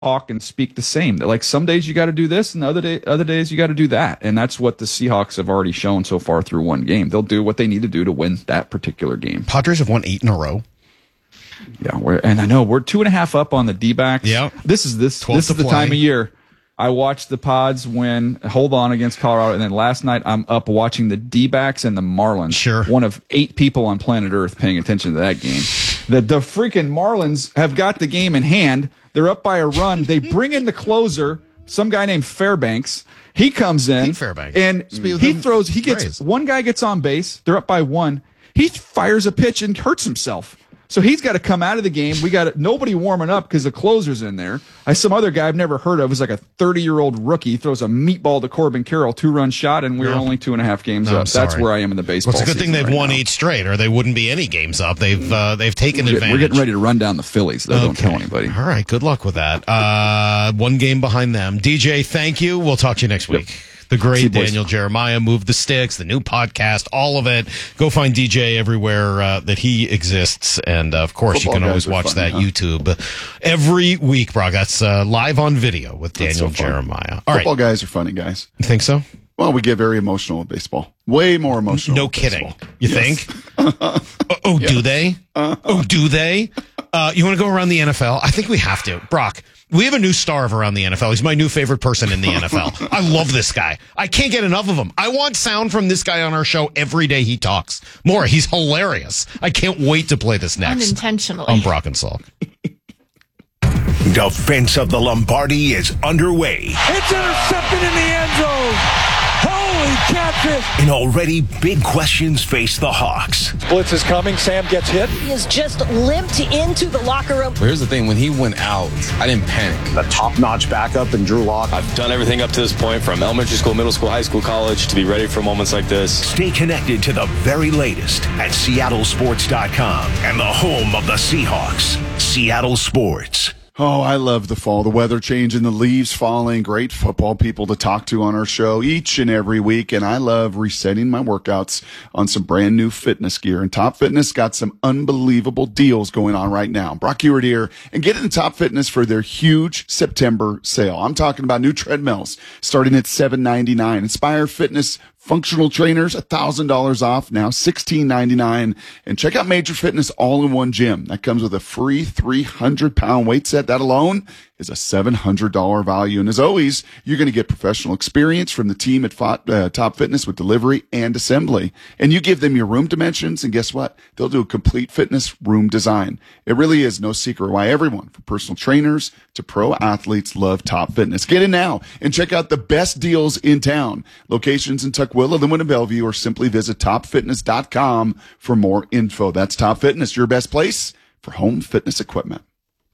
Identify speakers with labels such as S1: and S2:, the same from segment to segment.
S1: talk and speak the same. That like some days you got to do this, and other days you got to do that, and that's what the Seahawks have already shown so far through one game. They'll do what they need to do to win that particular game.
S2: Padres have won 8 in a row.
S1: Yeah, and I know we're 2.5 up on the D-backs.
S2: Yeah,
S1: this is the time of year. I watched the Pods hold on against Colorado, and then last night I'm up watching the D-backs and the Marlins.
S2: Sure.
S1: One of 8 people on planet Earth paying attention to that game. The freaking Marlins have got the game in hand. They're up by a run. They bring in the closer, some guy named Fairbanks. He comes in, and he throws. One guy gets on base. They're up by 1. He fires a pitch and hurts himself. So he's got to come out of the game. We got nobody warming up because the closer's in there. Some other guy I've never heard of was like a 30-year-old rookie. He throws a meatball to Corbin Carroll, 2-run shot, and we're only 2.5 games up. That's where I am in the baseball.
S2: Well, it's a good thing they've won 8 straight, or they wouldn't be any games up. They've taken advantage.
S1: We're getting ready to run down the Phillies, though. Okay. Don't tell anybody.
S2: All right, good luck with that. 1 game behind them. DJ, thank you. We'll talk to you next week. Yep. The great Daniel Jeremiah, Move the Sticks, the new podcast, all of it. Go find DJ everywhere that he exists. And, of course, Football you can always watch that YouTube every week, Brock. That's live on video with Daniel Jeremiah. All
S3: Football guys are funny guys.
S2: You think so?
S3: Well, we get very emotional with baseball. Way more emotional.
S2: No kidding. Baseball. You think? Do they? Do they? You want to go around the NFL? I think we have to. Brock, we have a new star of Around the NFL. He's my new favorite person in the NFL. I love this guy. I can't get enough of him. I want sound from this guy on our show every day he talks. More, he's hilarious. I can't wait to play this next.
S4: Unintentionally.
S2: On Brock and Salk.
S5: Defense of the Lombardi is underway.
S6: It's intercepted in the end zone. Holy catfish!
S5: And already big questions face the Hawks.
S6: Blitz is coming. Sam gets hit.
S7: He has just limped into the locker room.
S8: Well, here's the thing. When he went out, I didn't panic.
S9: The top-notch backup in Drew Lock.
S8: I've done everything up to this point, from elementary school, middle school, high school, college, to be ready for moments like this.
S5: Stay connected to the very latest at SeattleSports.com and the home of the Seahawks, Seattle Sports.
S3: Oh, I love the fall. The weather changing, the leaves falling. Great football people to talk to on our show each and every week. And I love resetting my workouts on some brand new fitness gear. And Top Fitness got some unbelievable deals going on right now. Brock Ewart here, and get into Top Fitness for their huge September sale. I'm talking about new treadmills starting at $7.99. Inspire Fitness functional trainers, $1,000 off, now $16.99. And check out Major Fitness All-in-One Gym. That comes with a free 300-pound weight set. That alone is a $700 value. And as always, you're going to get professional experience from the team at Top Fitness with delivery and assembly. And you give them your room dimensions, and guess what? They'll do a complete fitness room design. It really is no secret why everyone, from personal trainers to pro athletes, love Top Fitness. Get in now and check out the best deals in town. Locations in Tukwila, Linwood, and Bellevue, or simply visit topfitness.com for more info. That's Top Fitness, your best place for home fitness equipment.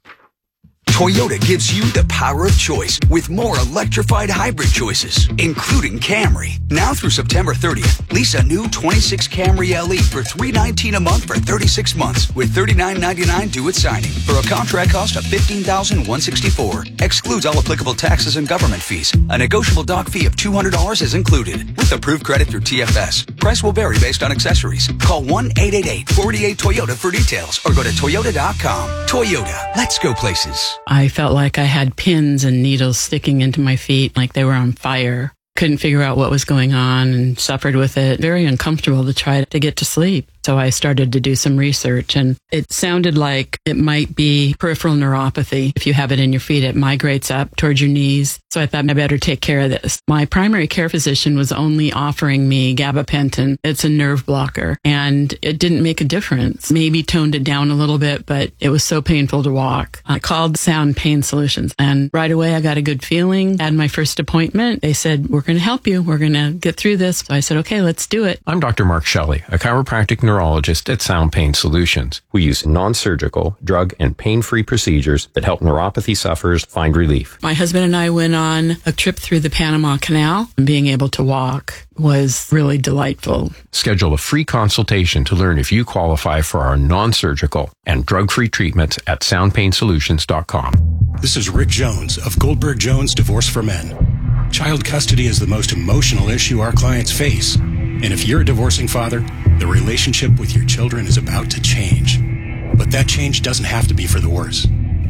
S10: Toyota gives you the power of choice with more electrified hybrid choices, including Camry. Now through September 30th, lease a new 26 Camry LE for $319 a month for 36 months with $39.99 due at signing for a contract cost of $15,164. Excludes all applicable taxes and government fees. A negotiable dock fee of $200 is included with approved credit through TFS. Price will vary based on accessories. Call 1-888-48-TOYOTA for details or go to Toyota.com. Toyota, let's go places.
S11: I felt like I had pins and needles sticking into my feet, like they were on fire. Couldn't figure out what was going on and suffered with it. Very uncomfortable to try to get to sleep. So I started to do some research, and it sounded like it might be peripheral neuropathy. If you have it in your feet, it migrates up towards your knees. So I thought I better take care of this. My primary care physician was only offering me gabapentin. It's a nerve blocker, and it didn't make a difference. Maybe toned it down a little bit, but it was so painful to walk. I called Sound Pain Solutions, and right away I got a good feeling. Had my first appointment. They said, we're going to help you. We're going to get through this. So I said, okay, let's do it.
S12: I'm Dr. Mark Shelley, a chiropractic neurologist at Sound Pain Solutions. We use non-surgical, drug, and pain-free procedures that help neuropathy sufferers find relief.
S11: My husband and I went on a trip through the Panama Canal, and being able to walk was really delightful.
S12: Schedule a free consultation to learn if you qualify for our non-surgical and drug-free treatments at soundpainsolutions.com.
S13: This is Rick Jones of Goldberg Jones Divorce for Men. Child custody is the most emotional issue our clients face. And if you're a divorcing father, the relationship with your children is about to change. But that change doesn't have to be for the worse.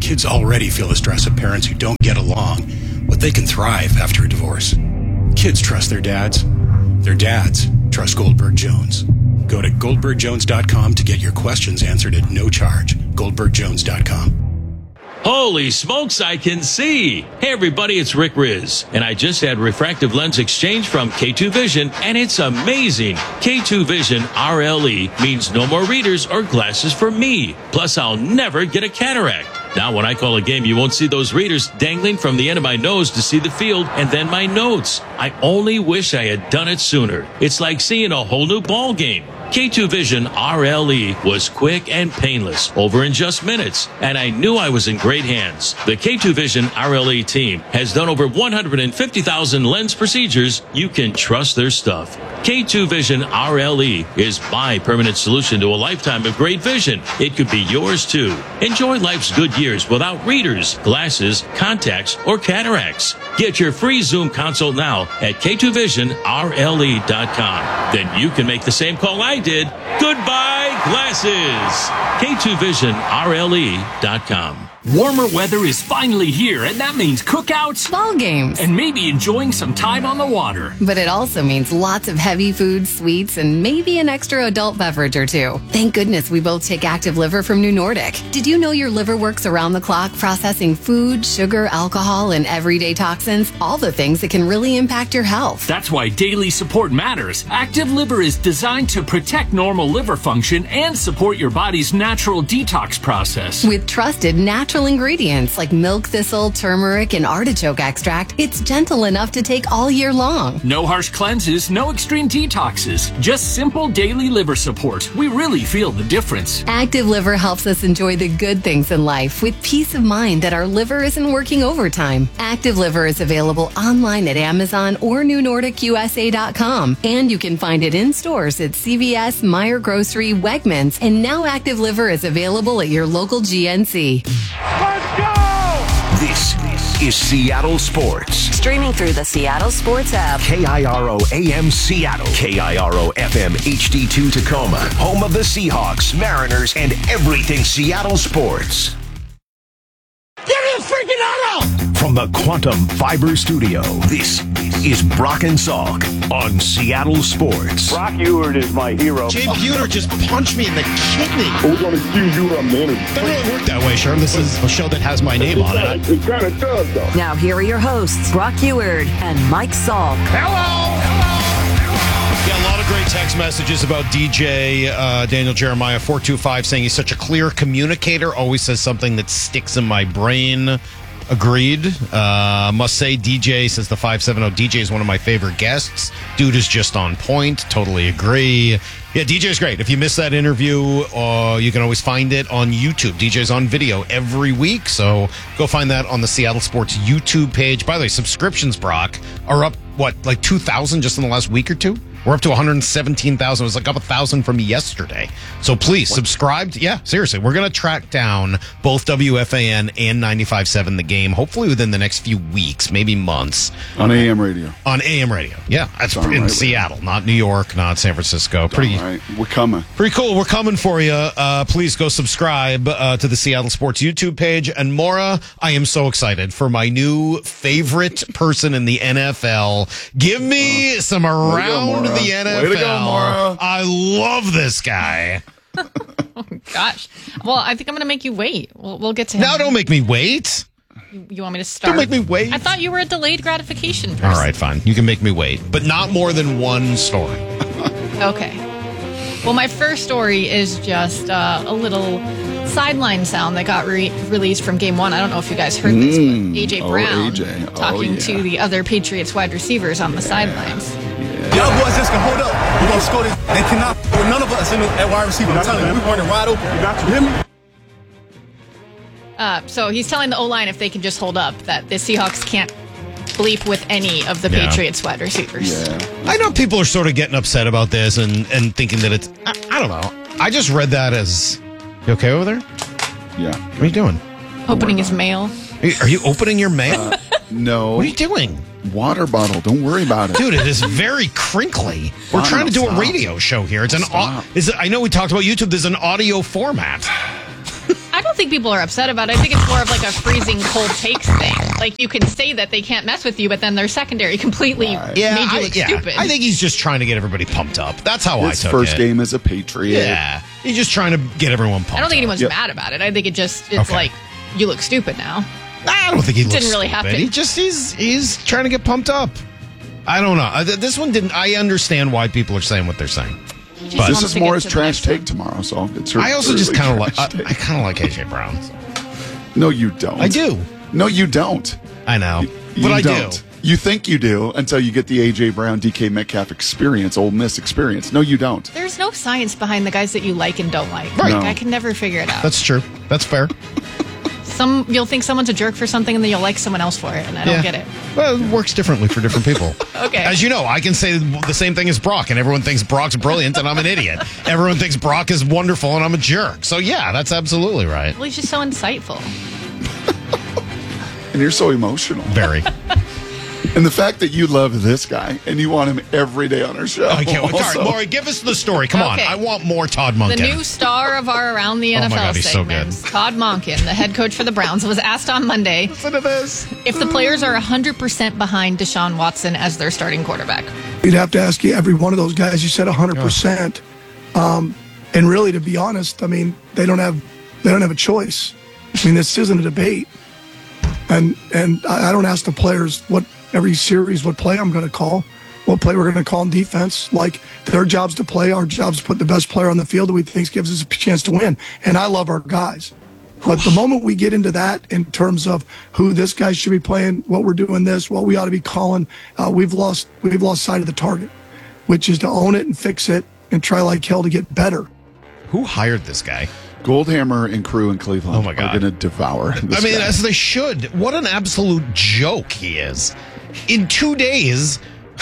S13: Kids already feel the stress of parents who don't get along, but they can thrive after a divorce. Kids trust their dads. Their dads trust Goldberg Jones. Go to GoldbergJones.com to get your questions answered at no charge. GoldbergJones.com.
S4: Holy smokes, I can see. Hey everybody, it's Rick Riz, and I just had refractive lens exchange from K2 Vision, and it's amazing. K2 Vision RLE means no more readers or glasses for me. Plus, I'll never get a cataract. Now, when I call a game, you won't see those readers dangling from the end of my nose to see the field and then my notes. I only wish I had done it sooner. It's like seeing a whole new ball game. K2 Vision RLE was quick and painless, over in just minutes, and I knew I was in great hands. The K2 Vision RLE team has done over 150,000 lens procedures. You can trust their stuff. K2 Vision RLE is my permanent solution to a lifetime of great vision. It could be yours too. Enjoy life's good years without readers, glasses, contacts, or cataracts. Get your free Zoom consult now at K2VisionRLE.com. Then you can make the same call I did. Goodbye, glasses. K2VisionRLE.com.
S14: Warmer weather is finally here, and that means cookouts,
S15: ball games,
S14: and maybe enjoying some time on the water.
S15: But it also means lots of heavy food, sweets, and maybe an extra adult beverage or two. Thank goodness we both take Active Liver from New Nordic. Did you know your liver works around the clock processing food, sugar, alcohol, and everyday toxins? All the things that can really impact your health.
S14: That's why daily support matters. Active Liver is designed to protect normal liver function and support your body's natural detox process.
S15: With trusted natural ingredients like milk thistle, turmeric, and artichoke extract, it's gentle enough to take all year long.
S14: No harsh cleanses, no extreme detoxes, just simple daily liver support. We really feel the difference.
S15: Active Liver helps us enjoy the good things in life with peace of mind that our liver isn't working overtime. Active Liver is available online at Amazon or NewNordicUSA.com, and you can find it in stores at CVS, Meijer Grocery, Wegmans, and now Active Liver is available at your local GNC.
S5: Let's go! This is Seattle Sports.
S16: Streaming through the Seattle Sports app.
S5: KIRO AM Seattle. KIRO FM HD2 Tacoma. Home of the Seahawks, Mariners, and everything Seattle sports.
S6: Give me a freaking auto!
S5: From the Quantum Fiber Studio, this is Brock and Salk on Seattle Sports.
S9: Brock Ewert is my hero.
S2: Jay Buhner just punched me in the kidney.
S9: Who's going to accuse you of manager?
S2: Doesn't really work that way, Sherm. This is a show that has my name on it.
S9: It kind of does, though.
S16: Now here are your hosts, Brock Ewert and Mike Salk.
S2: Hello! Yeah, a lot of great text messages about DJ Daniel Jeremiah 425 saying he's such a clear communicator, always says something that sticks in my brain. Agreed. Must say, DJ says the 570 DJ is one of my favorite guests. Dude is just on point. Totally agree. Yeah, DJ's great. If you missed that interview, you can always find it on YouTube. DJ's on video every week, so go find that on the Seattle Sports YouTube page. By the way, subscriptions, Brock, are up, like 2,000 just in the last week or two? We're up to 117,000. It was like up 1,000 from yesterday. So please subscribe. Yeah, seriously. We're going to track down both WFAN and 95.7 The Game, hopefully within the next few weeks, maybe months.
S3: On AM radio.
S2: On AM radio. Yeah, that's in Seattle, not New York, not San Francisco. Pretty,
S3: right. We're coming.
S2: Pretty cool. We're coming for you. Please go subscribe to the Seattle Sports YouTube page. And Maura, I am so excited for my new favorite person in the NFL. Give me some around the NFL.
S3: Way to go, Maura.
S2: I love this guy.
S17: Oh, gosh. Well, I think I'm going to make you wait. We'll get to him.
S2: No, don't make me wait.
S17: You want me to start?
S2: Don't make me wait.
S17: I thought you were a delayed gratification person.
S2: All right, fine. You can make me wait, but not more than one story.
S17: Okay. Well, my first story is just a little sideline sound that got released from Game 1. I don't know if you guys heard this, but A.J. Brown talking to the other Patriots wide receivers on the sidelines.
S18: Y'all boys just can hold up. We're going to score this. They cannot with none of us at wide receiver. I'm telling you, we're running wide open. You got to hear me?
S17: So he's telling the O-line if they can just hold up, that the Seahawks can't bleep with any of the Patriots wide receivers.
S2: Yeah. I know people are sort of getting upset about this and thinking that it's, I don't know. I just read that as, you okay over there?
S3: Yeah.
S2: What are you doing?
S17: Opening his mail.
S2: Are you opening your mail?
S3: No.
S2: What are you doing?
S3: Water bottle. Don't worry about it.
S2: Dude, it is very crinkly. We're trying to do a radio show here. It's an I know we talked about YouTube. There's an audio format.
S17: I don't think people are upset about it. I think it's more of like a freezing cold takes thing. Like, you can say that they can't mess with you, but then their secondary completely made you look stupid.
S2: I think he's just trying to get everybody pumped up. That's how I took it.
S3: His first game as a Patriot.
S2: Yeah. He's just trying to get everyone pumped up.
S17: I don't think anyone's mad about it. I think it's like, you look stupid now.
S2: I don't think he looks
S17: didn't really
S2: stupid.
S17: happen.
S2: He just he's trying to get pumped up. I don't know. This one didn't. I understand why people are saying what they're saying.
S3: But this is more his trash take tomorrow, so it's
S2: I also just kind of like. I kind of like AJ Brown. So.
S3: No, you don't.
S2: I do.
S3: No, you don't.
S2: I know,
S3: but
S2: I
S3: don't.
S2: do.
S3: You think you do until you get the AJ Brown, DK Metcalf experience, Ole Miss experience. No, you don't.
S17: There's no science behind the guys that you like and don't like.
S2: Right.
S17: Like, I can never figure it out.
S2: That's true. That's fair.
S17: You'll think someone's a jerk for something, and then you'll like someone else for it, and I don't get it.
S2: Well, it works differently for different people.
S17: Okay.
S2: As you know, I can say the same thing as Brock, and everyone thinks Brock's brilliant, and I'm an idiot. Everyone thinks Brock is wonderful, and I'm a jerk. So, yeah, that's absolutely right.
S17: Well, he's just so insightful.
S3: And you're so emotional.
S2: Very.
S3: And the fact that you love this guy and you want him every day on our show.
S2: I can't wait. All right, Maury, give us the story. Come on. I want more Todd Monken.
S17: The new star of our Around the NFL
S2: God, he's
S17: segment,
S2: so good.
S17: Todd Monken, the head coach for the Browns, was asked on Monday
S3: Listen to this.
S17: if the players are 100% behind Deshaun Watson as their starting quarterback.
S19: You'd have to ask every one of those guys. You said 100%. And really, to be honest, I mean, they don't have a choice. I mean, this isn't a debate. And I don't ask the players every series what play I'm going to call, what play we're going to call in defense. Like, their job's to play, our job's to put the best player on the field that we think gives us a chance to win. And I love our guys. But the moment we get into that in terms of who this guy should be playing, what we're doing what we ought to be calling, we've lost sight of the target, which is to own it and fix it and try like hell to get better.
S2: Who hired this guy?
S3: Goldhammer and crew in Cleveland
S2: are
S3: going to devour this guy.
S2: as they should. What an absolute joke he is. In 2 days,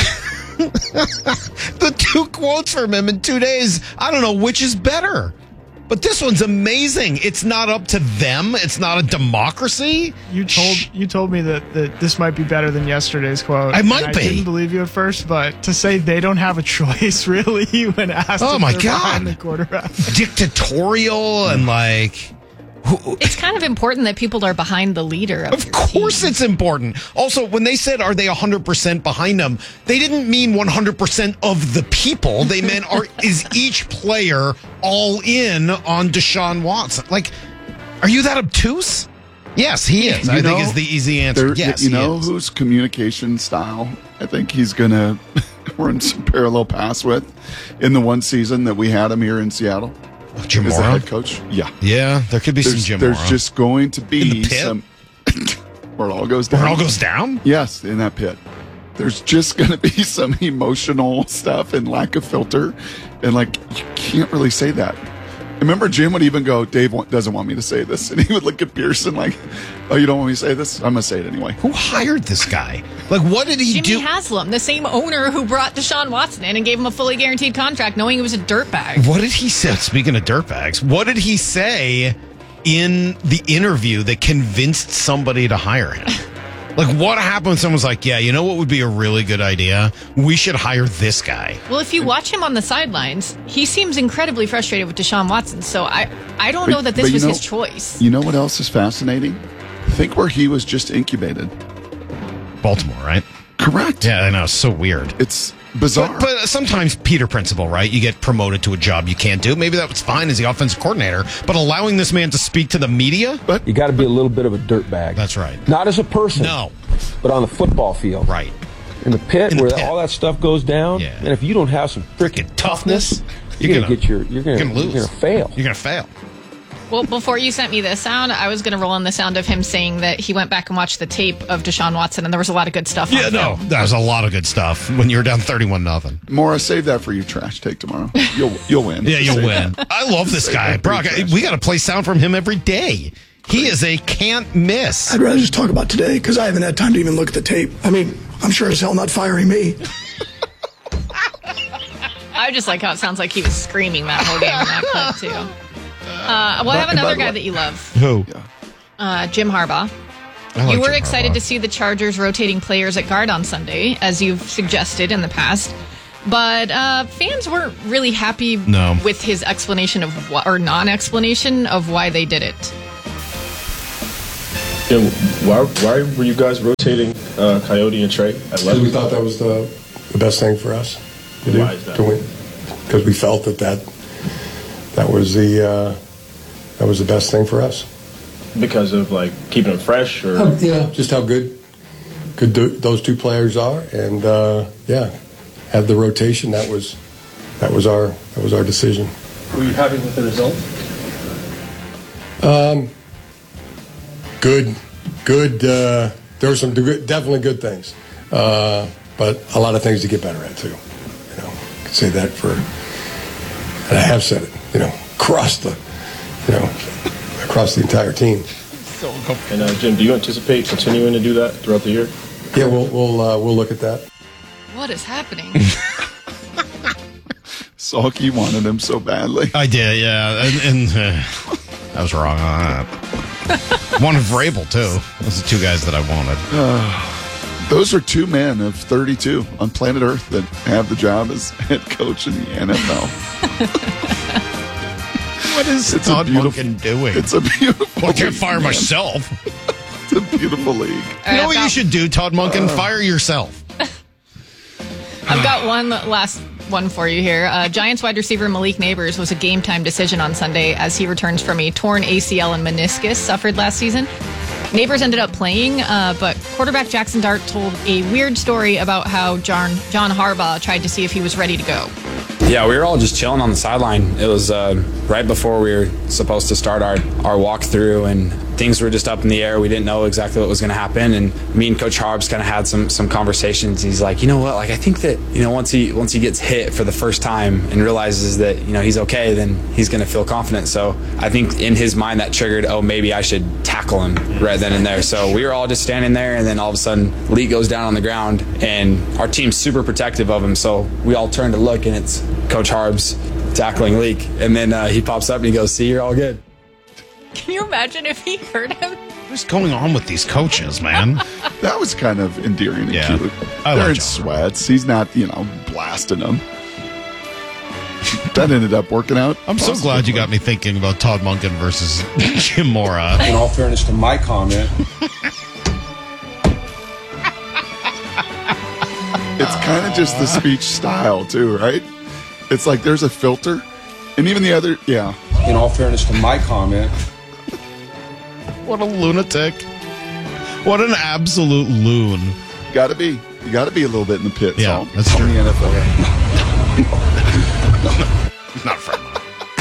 S2: the two quotes from him in 2 days, I don't know which is better. But this one's amazing. It's not up to them. It's not a democracy.
S20: You told me that this might be better than yesterday's quote.
S2: I might be.
S20: I didn't believe you at first, but to say they don't have a choice, really, when asked
S2: oh
S20: if
S2: my
S20: they're
S2: God.
S20: behind the quarterback.
S2: Dictatorial and like...
S17: It's kind of important that people are behind the leader.
S2: Of course it's important. Also, when they said, are they 100% behind them, they didn't mean 100% of the people. They meant, is each player all in on Deshaun Watson? Like, are you that obtuse? Yes, he is. I think is the easy answer. Yes,
S3: you know whose communication style I think he's going to run some parallel paths with in the one season that we had him here in Seattle?
S2: Jim
S3: As the
S2: Mora?
S3: head coach? Yeah.
S2: Yeah, there could be some Jim Mora.
S3: There's just going to be
S2: in the pit?
S3: some... where it all goes down.
S2: Where it all goes down?
S3: Yes, in that pit. There's just going to be some emotional stuff and lack of filter. And, like, you can't really say that. I remember Jim would even go, Dave doesn't want me to say this. And he would look at Pearson like, oh, you don't want me to say this? I'm going to say it anyway.
S2: Who hired this guy? Like, what did he do?
S17: Jimmy Haslam, the same owner who brought Deshaun Watson in and gave him a fully guaranteed contract knowing he was a dirtbag.
S2: What did he say? Speaking of dirtbags, what did he say in the interview that convinced somebody to hire him? Like, what happened when someone's like, yeah, you know what would be a really good idea? We should hire this guy.
S17: Well, if you watch him on the sidelines, he seems incredibly frustrated with Deshaun Watson. So I don't know that this was his choice.
S3: You know what else is fascinating? Think where he was just incubated.
S2: Baltimore, right?
S3: Correct.
S2: Yeah, I know. It's so weird.
S3: It's bizarre.
S2: But sometimes Peter Principle, right? You get promoted to a job you can't do. Maybe that was fine as the offensive coordinator, but allowing this man to speak to the media?
S21: You got to be a little bit of a dirtbag.
S2: That's right.
S21: Not as a person.
S2: No.
S21: But on the football field.
S2: Right.
S21: In the pit all that stuff goes down.
S2: Yeah.
S21: And if you don't have some freaking toughness, you're going to
S2: lose.
S21: You're going to fail.
S2: You're going to fail.
S17: Well, before you sent me this sound, I was going to roll on the sound of him saying that he went back and watched the tape of Deshaun Watson, and there was a lot of good stuff on film.
S2: That was a lot of good stuff when you were down 31-0.
S3: Maura, save that for your trash take tomorrow. You'll win.
S2: Yeah, you'll win. I love this guy. Brock, we got to play sound from him every day. He is a can't miss.
S19: I'd rather just talk about today because I haven't had time to even look at the tape. I mean, I'm sure as hell not firing me.
S17: I just like how it sounds like he was screaming that whole game in that clip, too. Well, I have another guy that you love.
S2: Who?
S17: Jim Harbaugh. You were excited to see the Chargers rotating players at guard on Sunday, as you've suggested in the past. But fans weren't really happy with his explanation of or non-explanation of why they did it.
S1: And why were you guys rotating Coyote and Trey at left?
S22: Because we thought that was the best thing for us to do, to win. Because we felt that was the best thing for us.
S1: Because of like keeping them fresh, or
S22: just how good those two players are, and had the rotation. That was our decision.
S1: Were you happy with the result?
S22: Good. There were some definitely good things, but a lot of things to get better at too. I could say that and I have said it. Across the entire team.
S1: So uncomfortable. And Jim, do you anticipate continuing to do that throughout the year?
S22: Yeah, we'll look at that.
S17: What is happening?
S3: Salky wanted him so badly.
S2: I did, yeah, and I was wrong on that. Wanted Vrabel too. Those are the two guys that I wanted.
S3: Those are two men of 32 on planet Earth that have the job as head coach in the NFL.
S2: What is Todd Monken doing?
S3: It's a beautiful.
S2: I can't fire myself.
S3: It's a beautiful league.
S2: You know what you should do, Todd Monken? Fire yourself.
S17: I've got one last one for you here. Giants wide receiver Malik Neighbors was a game-time decision on Sunday as he returns from a torn ACL and meniscus suffered last season. Neighbors ended up playing, but quarterback Jackson Dart told a weird story about how John Harbaugh tried to see if he was ready to go.
S8: Yeah, we were all just chilling on the sideline. It was right before we were supposed to start our walkthrough, and things were just up in the air. We didn't know exactly what was going to happen, and me and Coach Harbs kind of had some conversations. He's like, you know what? Like, I think that once he gets hit for the first time and realizes that he's okay, then he's going to feel confident. So I think in his mind that triggered, maybe I should tackle him right then and there. So we were all just standing there, and then all of a sudden Lee goes down on the ground, and our team's super protective of him. So we all turn to look, and it's Coach Harbs tackling Leak, and then he pops up and he goes, "See, you're all good."
S17: Can you imagine if he hurt him?
S2: What's going on with these coaches, man?
S3: That was kind of endearing and cute. They're in sweats. He's not, blasting them. That ended up working out.
S2: I'm so glad you got me thinking about Todd Monken versus Jim Mora.
S22: In all fairness to my comment,
S3: it's kind of just the speech style too, right? It's like there's a filter, and even the other,
S22: In all fairness to my comment.
S2: What a lunatic. What an absolute loon.
S3: You got to be a little bit in the pit.
S2: Yeah, that's true.
S3: In the NFL.
S2: Not for mine.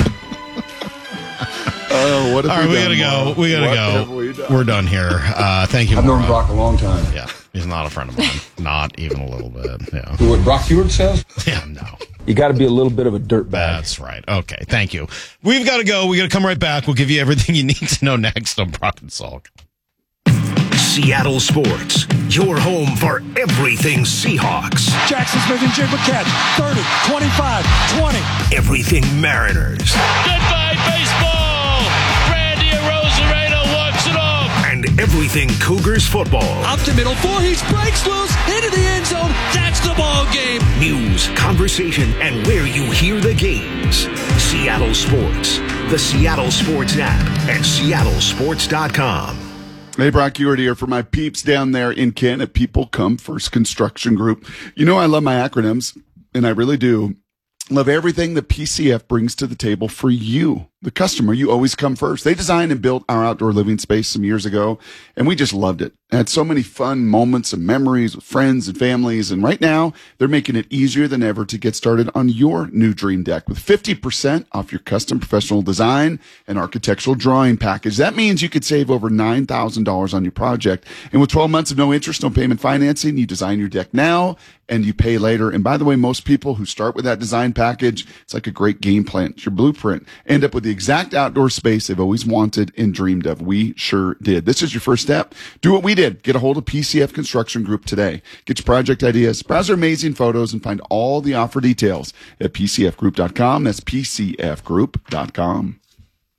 S3: Oh, what have
S2: all right, we gotta go. We gotta go. We're done here. Thank you.
S22: I've known Brock a long time.
S2: Yeah, he's not a friend of mine. Not even a little bit. Yeah.
S22: What Brock Heward says?
S2: Yeah, no.
S22: You got to be a little bit of a dirtbag.
S2: That's right. Okay, thank you. We've got to go. We got to come right back. We'll give you everything you need to know next on Brock and Salk.
S5: Seattle Sports, your home for everything Seahawks.
S6: Jackson Smith and Jigba catch. 30, 25, 20.
S5: Everything Mariners.
S4: Goodbye, baseball. Randy Arozarena walks it off.
S5: And everything Cougars football.
S6: Up the middle, Voorhees breaks loose into the end zone. That's the ball game.
S5: News, conversation, and where you hear the games. Seattle Sports, the Seattle Sports app, and seattlesports.com.
S3: Hey, Brock Ewart here for my peeps down there in Kent at People Come First Construction Group. I love my acronyms, and I really do. Love everything that PCF brings to the table for you, the customer. You always come first. They designed and built our outdoor living space some years ago, and we just loved it. Had so many fun moments and memories with friends and families, and right now, they're making it easier than ever to get started on your new dream deck with 50% off your custom professional design and architectural drawing package. That means you could save over $9,000 on your project, and with 12 months of no interest, no payment financing, you design your deck now, and you pay later. And by the way, most people who start with that design package, it's like a great game plan. It's your blueprint. End up with the exact outdoor space they've always wanted and dreamed of. We sure did. This is your first step. Do what we did. Get a hold of PCF Construction Group today. Get your project ideas, browse their amazing photos, and find all the offer details at PCFgroup.com. That's PCFgroup.com.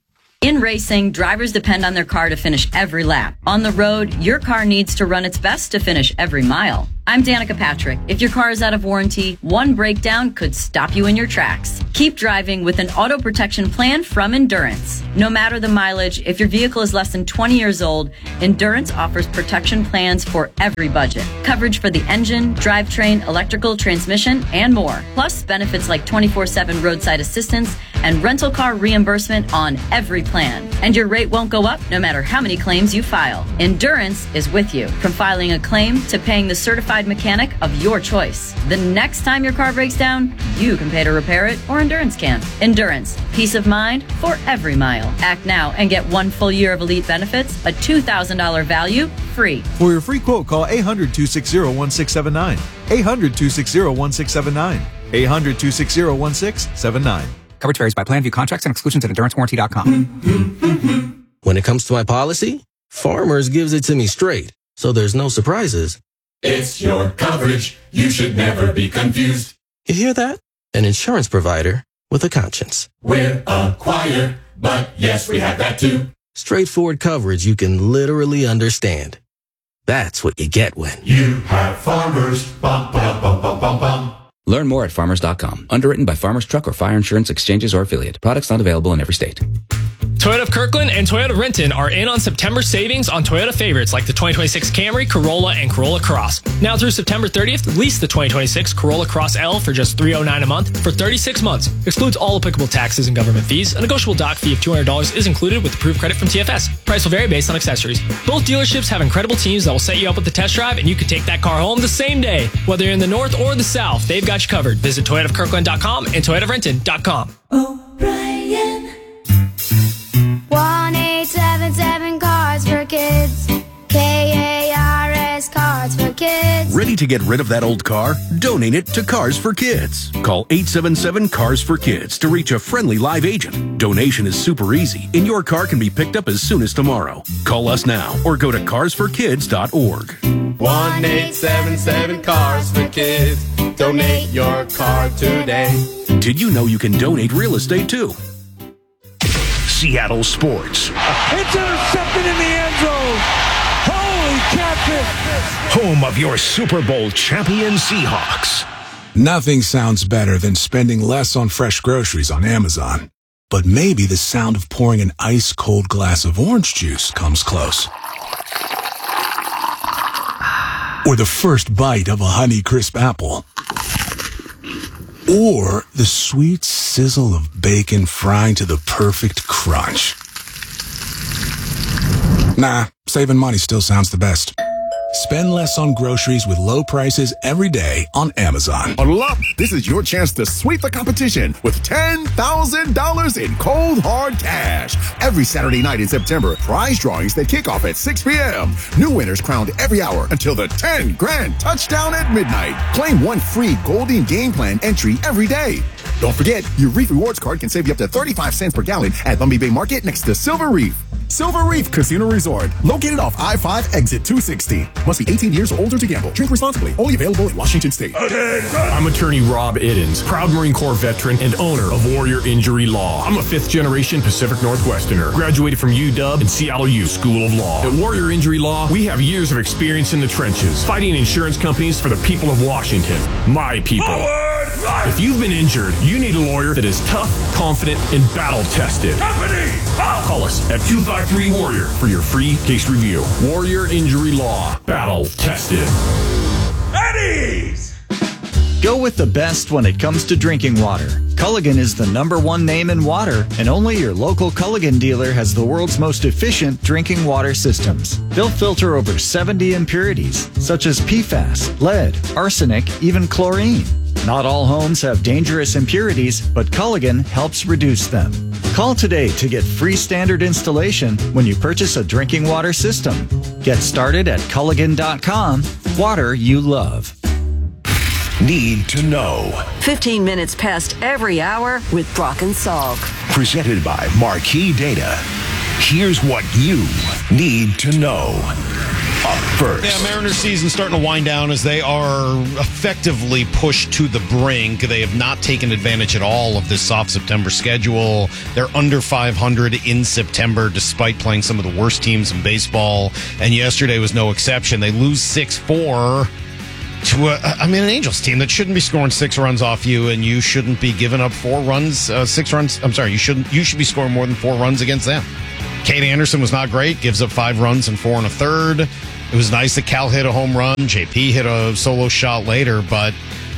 S7: In racing, drivers depend on their car to finish every lap. On the road, your car needs to run its best to finish every mile. I'm Danica Patrick. If your car is out of warranty, one breakdown could stop you in your tracks. Keep driving with an auto protection plan from Endurance. No matter the mileage, if your vehicle is less than 20 years old, Endurance offers protection plans for every budget. Coverage for the engine, drivetrain, electrical, transmission, and more. Plus benefits like 24/7 roadside assistance and rental car reimbursement on every plan. And your rate won't go up no matter how many claims you file. Endurance is with you, from filing a claim to paying the certified mechanic of your choice. The next time your car breaks down, you can pay to repair it, or Endurance can. Endurance, peace of mind for every mile. Act now and get 1 full year of elite benefits, a $2,000 value, free.
S10: For your free quote, call 800-260-1679. 800-260-1679. 800-260-1679.
S23: Coverage varies by plan. View contracts and exclusions at EnduranceWarranty.com.
S24: When it comes to my policy, Farmers gives it to me straight, so there's no surprises.
S25: It's your coverage. You should never be confused.
S24: You hear that? An insurance provider with a conscience.
S25: We're a choir, but yes, we have that too.
S24: Straightforward coverage you can literally understand. That's what you get when
S25: you have Farmers. Bum, bum, bum, bum, bum, bum.
S23: Learn more at farmers.com. Underwritten by Farmers Truck or Fire Insurance Exchanges or Affiliate. Products not available in every state.
S26: Toyota of Kirkland and Toyota of Renton are in on September savings on Toyota favorites like the 2026 Camry, Corolla, and Corolla Cross. Now through September 30th, lease the 2026 Corolla Cross L for just $309 a month for 36 months. Excludes all applicable taxes and government fees. A negotiable doc fee of $200 is included with approved credit from TFS. Price will vary based on accessories. Both dealerships have incredible teams that will set you up with the test drive, and you can take that car home the same day. Whether you're in the north or the south, they've got you covered. Visit ToyotaofKirkland.com and ToyotaofRenton.com.
S27: O'Brien. 1-877 Cars for Kids. KARS Cars for Kids.
S5: Ready to get rid of that old car? Donate it to Cars for Kids. Call 877 Cars for Kids to reach a friendly live agent. Donation is super easy, and your car can be picked up as soon as tomorrow. Call us now or go to carsforkids.org.
S28: 1-877 Cars for Kids. Donate your car today.
S5: Did you know you can donate real estate too? Seattle Sports.
S6: It's intercepted in the end zone. Holy catfish.
S5: Home of your Super Bowl champion Seahawks.
S29: Nothing sounds better than spending less on fresh groceries on Amazon. But maybe the sound of pouring an ice-cold glass of orange juice comes close. Or the first bite of a Honeycrisp apple. Or the sweet sizzle of bacon frying to the perfect crunch. Nah, saving money still sounds the best. Spend less on groceries with low prices every day on Amazon.
S30: Huddle up! This is your chance to sweep the competition with $10,000 in cold, hard cash. Every Saturday night in September, prize drawings that kick off at 6 p.m. New winners crowned every hour until the 10 grand touchdown at midnight. Claim one free Golden Game Plan entry every day. Don't forget, your Reef Rewards card can save you up to 35 cents per gallon at Lumby Bay Market next to Silver Reef. Silver Reef Casino Resort, located off I-5 exit 260. Must be 18 years or older to gamble. Drink responsibly. Only available in Washington State.
S31: I'm attorney Rob Iddens, proud Marine Corps veteran and owner of Warrior Injury Law. I'm a fifth-generation Pacific Northwesterner. Graduated from UW and Seattle U School of Law. At Warrior Injury Law, we have years of experience in the trenches, fighting insurance companies for the people of Washington. My people. Forward! If you've been injured, you need a lawyer that is tough, confident, and battle-tested. Call us at 253-WARRIOR for your free case review. Warrior Injury Law. Battle-tested.
S32: Eddie's! Go with the best when it comes to drinking water. Culligan is the #1 name in water, and only your local Culligan dealer has the world's most efficient drinking water systems. They'll filter over 70 impurities, such as PFAS, lead, arsenic, even chlorine. Not all homes have dangerous impurities, but Culligan helps reduce them. Call today to get free standard installation when you purchase a drinking water system. Get started at Culligan.com. Water you love.
S5: Need to know.
S16: 15 minutes past every hour with Brock and Salk.
S5: Presented by Marquee Data. Here's what you need to know.
S30: up first.
S2: Yeah, Mariners season starting to wind down as they are effectively pushed to the brink. They have not taken advantage at all of this soft September schedule. They're under 500 in September despite playing some of the worst teams in baseball. And yesterday was no exception. They lose 6-4 to an Angels team that shouldn't be scoring 6 runs off you, and you shouldn't be giving up 4 runs, 6 runs. I'm sorry, you should be scoring more than 4 runs against them. Kate Anderson was not great, gives up 5 runs and 4 1/3. It was nice that Cal hit a home run. JP hit a solo shot later, but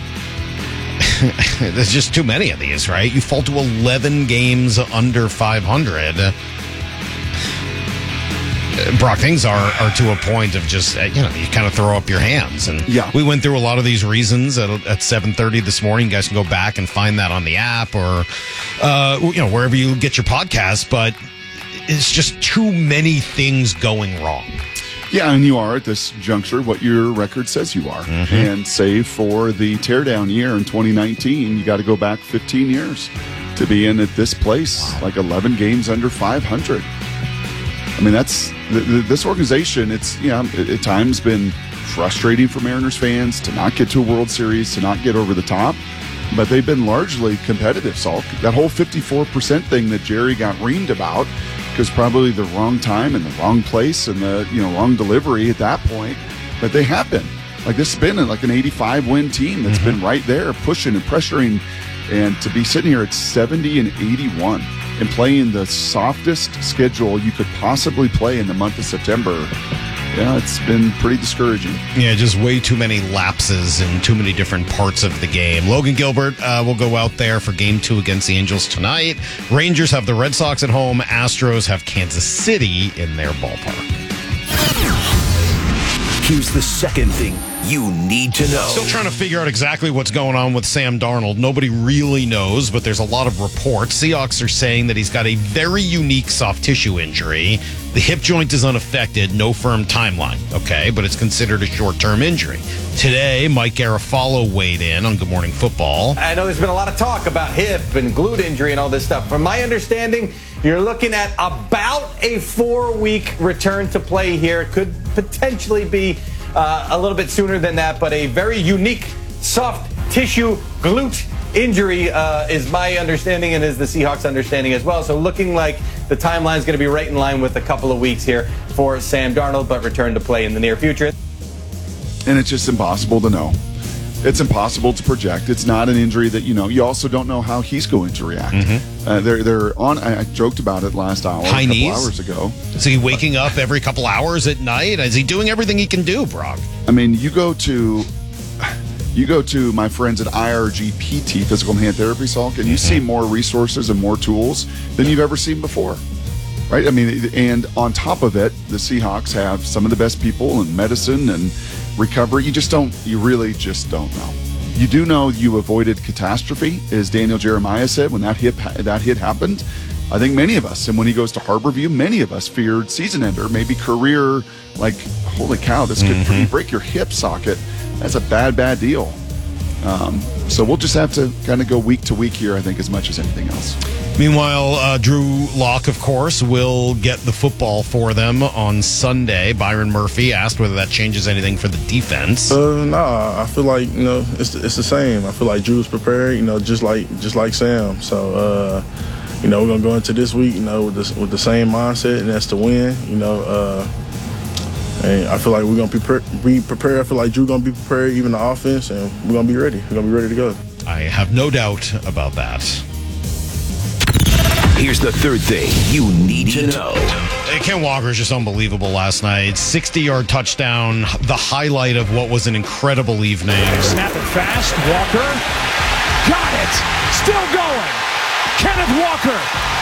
S2: there's just too many of these, right? You fall to 11 games under 500. Brock, things are to a point of just, you kind of throw up your hands. And we went through a lot of these reasons at 7:30 this morning. You guys can go back and find that on the app or, wherever you get your podcast. But it's just too many things going wrong.
S3: Yeah, and you are at this juncture what your record says you are. Mm-hmm. And save for the teardown year in 2019, you got to go back 15 years to be in at this place, like 11 games under 500. I mean, that's this organization. It's at times been frustrating for Mariners fans to not get to a World Series, to not get over the top, but they've been largely competitive. Salk, that whole 54% thing that Jerry got reamed about, because probably the wrong time and the wrong place and the wrong delivery at that point. But they have been like this has been like an 85 win team that's been right there pushing and pressuring, and to be sitting here at 70 and 81. And playing the softest schedule you could possibly play in the month of September, it's been pretty discouraging.
S2: Yeah, just way too many lapses in too many different parts of the game. Logan Gilbert will go out there for Game 2 against the Angels tonight. Rangers have the Red Sox at home. Astros have Kansas City in their ballpark.
S30: Here's the second thing you need to know.
S2: Still trying to figure out exactly what's going on with Sam Darnold. Nobody really knows, but there's a lot of reports. Seahawks are saying that he's got a very unique soft tissue injury. The hip joint is unaffected, no firm timeline, okay, but it's considered a short-term injury. Today, Mike Garafolo weighed in on Good Morning Football.
S1: I know there's been a lot of talk about hip and glute injury and all this stuff. From my understanding, you're looking at about a 4-week return to play here. It could potentially be a little bit sooner than that, but a very unique soft tissue glute injury is my understanding and is the Seahawks' understanding as well. So looking like the timeline is going to be right in line with a couple of weeks here for Sam Darnold, but return to play in the near future.
S3: And it's just impossible to know. It's impossible to project. It's not an injury that, you also don't know how he's going to react. Mm-hmm. They're on, I joked about it last hour,
S2: High
S3: a couple
S2: knees?
S3: hours ago.
S2: Is he waking up every couple hours at night? Is he doing everything he can do, Brock?
S3: I mean, you go to my friends at IRG PT, Physical and Hand Therapy, Salk, and you see more resources and more tools than you've ever seen before. Right? I mean, and on top of it, the Seahawks have some of the best people in medicine and recovery. You really just don't know. You do know you avoided catastrophe, as Daniel Jeremiah said when that hit happened. I think many of us, and when he goes to Harborview, many of us feared season ender, maybe career, like, holy cow, this could break your hip socket. That's a bad deal. So we'll just have to kind of go week to week here, I think, as much as anything else.
S2: Meanwhile, Drew Lock, of course, will get the football for them on Sunday. Byron Murphy asked whether that changes anything for the defense.
S8: Nah, I feel like it's the same. I feel like Drew's prepared, just like Sam. So we're gonna go into this week, with the same mindset, and that's to win. And I feel like we're gonna be prepared. I feel like Drew's gonna be prepared, even the offense, and we're gonna be ready. We're gonna be ready to go.
S2: I have no doubt about that.
S30: Here's the third thing you need to know.
S2: Ken Walker is just unbelievable last night. 60-yard touchdown, the highlight of what was an incredible evening.
S6: Snap it fast. Walker got it. Still going. Kenneth Walker.